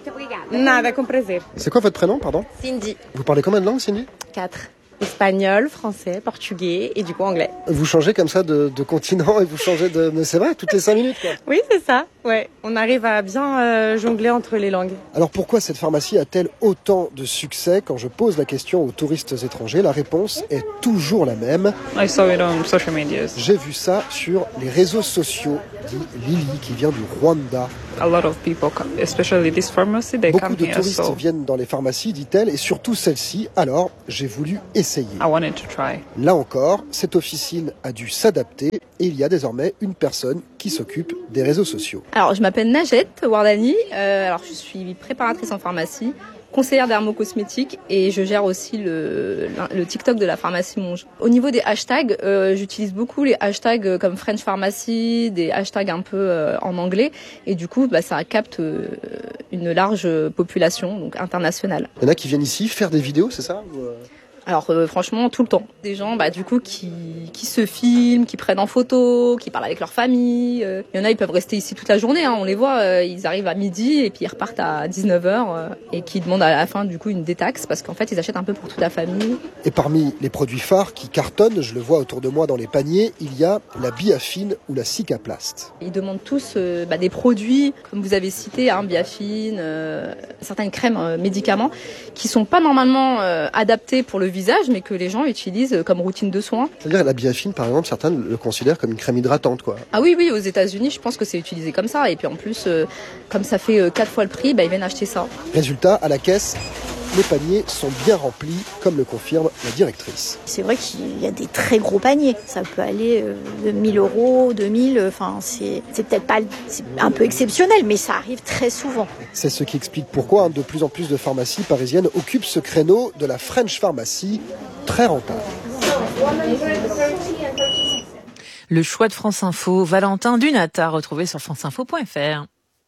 Nada, com prazer. C'est quoi votre prénom, pardon? Cindy. Vous parlez combien de langues, Cindy? Quatre. Espagnol, français, portugais et du coup anglais. Vous changez comme ça de, de continent et vous changez de... Mais c'est vrai, toutes les cinq minutes, quoi. Oui, c'est ça. Ouais, on arrive à bien euh, jongler entre les langues. Alors pourquoi cette pharmacie a-t-elle autant de succès? Quand je pose la question aux touristes étrangers, la réponse est toujours la même. I saw it on social media. J'ai vu ça sur les réseaux sociaux, dit Lily, qui vient du Rwanda. A lot of people come, especially this pharmacy, they Beaucoup come de here, touristes so viennent dans les pharmacies, dit-elle, et surtout celle-ci. Alors, j'ai voulu essayer. I wanted to try. Là encore, cette officine a dû s'adapter et il y a désormais une personne qui s'occupe des réseaux sociaux. Alors, je m'appelle Najed Wardani. Euh, alors, je suis préparatrice en pharmacie, conseillère dermocosmétique et je gère aussi le, le TikTok de la pharmacie Monge. Au niveau des hashtags, euh, j'utilise beaucoup les hashtags comme French Pharmacy, des hashtags un peu euh, en anglais et du coup, bah, ça capte euh, une large population, donc internationale. Il y en a qui viennent ici faire des vidéos, c'est ça ou euh... Alors euh, franchement tout le temps. Des gens bah du coup qui qui se filment, qui prennent en photo, qui parlent avec leur famille. Euh, il y en a ils peuvent rester ici toute la journée, hein, on les voit, euh, ils arrivent à midi et puis ils repartent à dix-neuf heures euh, et qui demandent à la fin du coup une détaxe parce qu'en fait ils achètent un peu pour toute la famille. Et parmi les produits phares qui cartonnent, je le vois autour de moi dans les paniers, il y a la Biafine ou la Cicaplast. Ils demandent tous euh, bah, des produits comme vous avez cité, hein, Biafine, euh, certaines crèmes, euh, médicaments qui sont pas normalement euh, adaptés pour le visage, mais que les gens utilisent comme routine de soins. C'est-à-dire la Biafine, par exemple, certains le considèrent comme une crème hydratante, quoi. Ah oui, oui, aux États-Unis, je pense que c'est utilisé comme ça. Et puis en plus, euh, comme ça fait euh, quatre fois le prix, bah, ils viennent acheter ça. Résultat, à la caisse, les paniers sont bien remplis, comme le confirme la directrice. C'est vrai qu'il y a des très gros paniers. Ça peut aller de mille euros, deux mille. Enfin, c'est, c'est peut-être pas, c'est un peu exceptionnel, mais ça arrive très souvent. C'est ce qui explique pourquoi hein, de plus en plus de pharmacies parisiennes occupent ce créneau de la French Pharmacy, très rentable. Le choix de France Info, Valentin Dunata, retrouvé sur franceinfo point fr.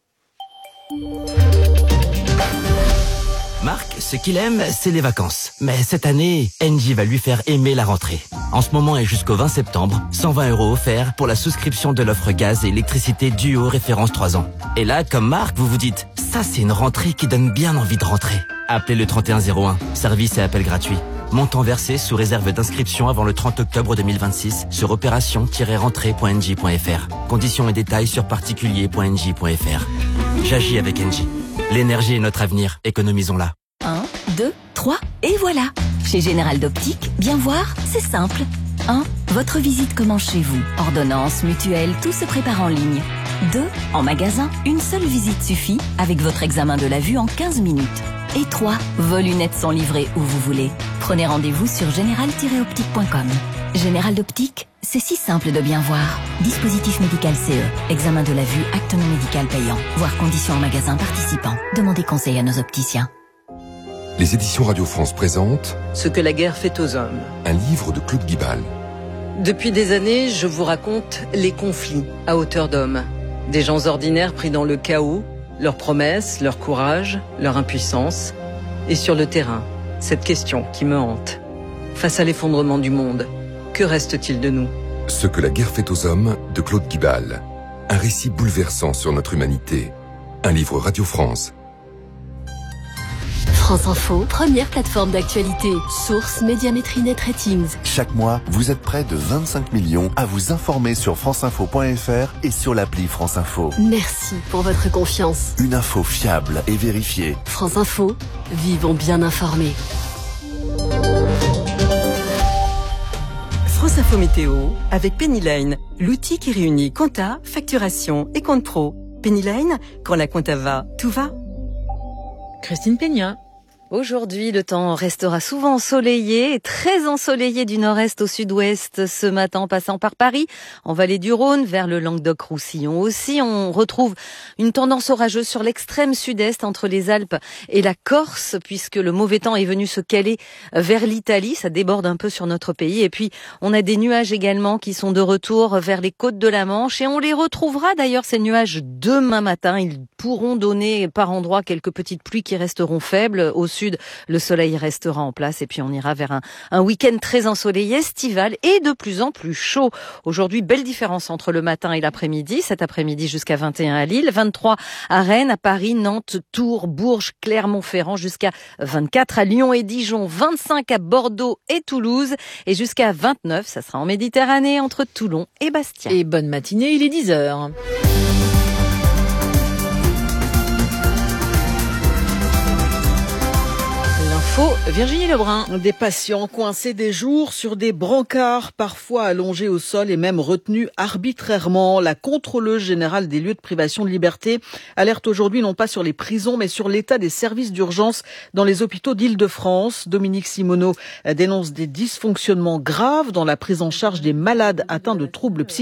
Marc, ce qu'il aime, c'est les vacances. Mais cette année, Engie va lui faire aimer la rentrée. En ce moment et jusqu'au vingt septembre, cent vingt euros offerts pour la souscription de l'offre gaz et électricité Duo référence trois ans. Et là, comme Marc, vous vous dites, ça c'est une rentrée qui donne bien envie de rentrer. Appelez le trente et un zéro un, service et appel gratuit. Montant versé sous réserve d'inscription avant le trente octobre deux mille vingt-six sur opération tiret rentrée point engie point fr. Conditions et détails sur particulier point engie point fr. J'agis avec Engie. L'énergie est notre avenir, économisons-la. un, deux, trois, et voilà. Chez Général d'Optique, bien voir, c'est simple. un. Votre visite commence chez vous. Ordonnance, mutuelle, tout se prépare en ligne. deux. En magasin, une seule visite suffit avec votre examen de la vue en quinze minutes. Et trois. Vos lunettes sont livrées où vous voulez. Prenez rendez-vous sur général tiret optique point com. Général d'Optique, c'est si simple de bien voir. Dispositif médical C E. Examen de la vue, acte non médical payant. Voir conditions en magasin participant. Demandez conseil à nos opticiens. Les éditions Radio France présentent Ce que la guerre fait aux hommes. Un livre de Claude Guibal. Depuis des années, je vous raconte les conflits à hauteur d'homme. Des gens ordinaires pris dans le chaos, leurs promesses, leur courage, leur impuissance. Et sur le terrain, cette question qui me hante. Face à l'effondrement du monde, que reste-t-il de nous ? Ce que la guerre fait aux hommes de Claude Guibal. Un récit bouleversant sur notre humanité. Un livre Radio France. France Info, première plateforme d'actualité. Source Médiamétrie Net Ratings. Chaque mois, vous êtes près de vingt-cinq millions à vous informer sur franceinfo point fr et sur l'appli France Info. Merci pour votre confiance. Une info fiable et vérifiée. France Info, vivons bien informés. France Info Météo avec Pennyline, l'outil qui réunit compta, facturation et compte pro. Pennyline, quand la compta va, tout va. Christine Peña. Aujourd'hui, le temps restera souvent ensoleillé, très ensoleillé du nord-est au sud-ouest ce matin, en passant par Paris, en vallée du Rhône, vers le Languedoc-Roussillon aussi. On retrouve une tendance orageuse sur l'extrême sud-est entre les Alpes et la Corse, puisque le mauvais temps est venu se caler vers l'Italie. Ça déborde un peu sur notre pays. Et puis, on a des nuages également qui sont de retour vers les côtes de la Manche. Et on les retrouvera d'ailleurs, ces nuages, demain matin. Ils pourront donner par endroits quelques petites pluies qui resteront faibles. Au sud, le soleil restera en place et puis on ira vers un, un week-end très ensoleillé, estival et de plus en plus chaud. Aujourd'hui, belle différence entre le matin et l'après-midi. Cet après-midi jusqu'à vingt et un à Lille, vingt-trois à Rennes, à Paris, Nantes, Tours, Bourges, Clermont-Ferrand, jusqu'à vingt-quatre à Lyon et Dijon, vingt-cinq à Bordeaux et Toulouse et jusqu'à vingt-neuf, ça sera en Méditerranée entre Toulon et Bastia. Et bonne matinée, il est dix heures. Virginie Lebrun. Des patients coincés des jours sur des brancards, parfois allongés au sol et même retenus arbitrairement. La contrôleuse générale des lieux de privation de liberté alerte aujourd'hui non pas sur les prisons mais sur l'état des services d'urgence dans les hôpitaux d'Île-de-France. Dominique Simoneau dénonce des dysfonctionnements graves dans la prise en charge des malades atteints de troubles psychiatriques.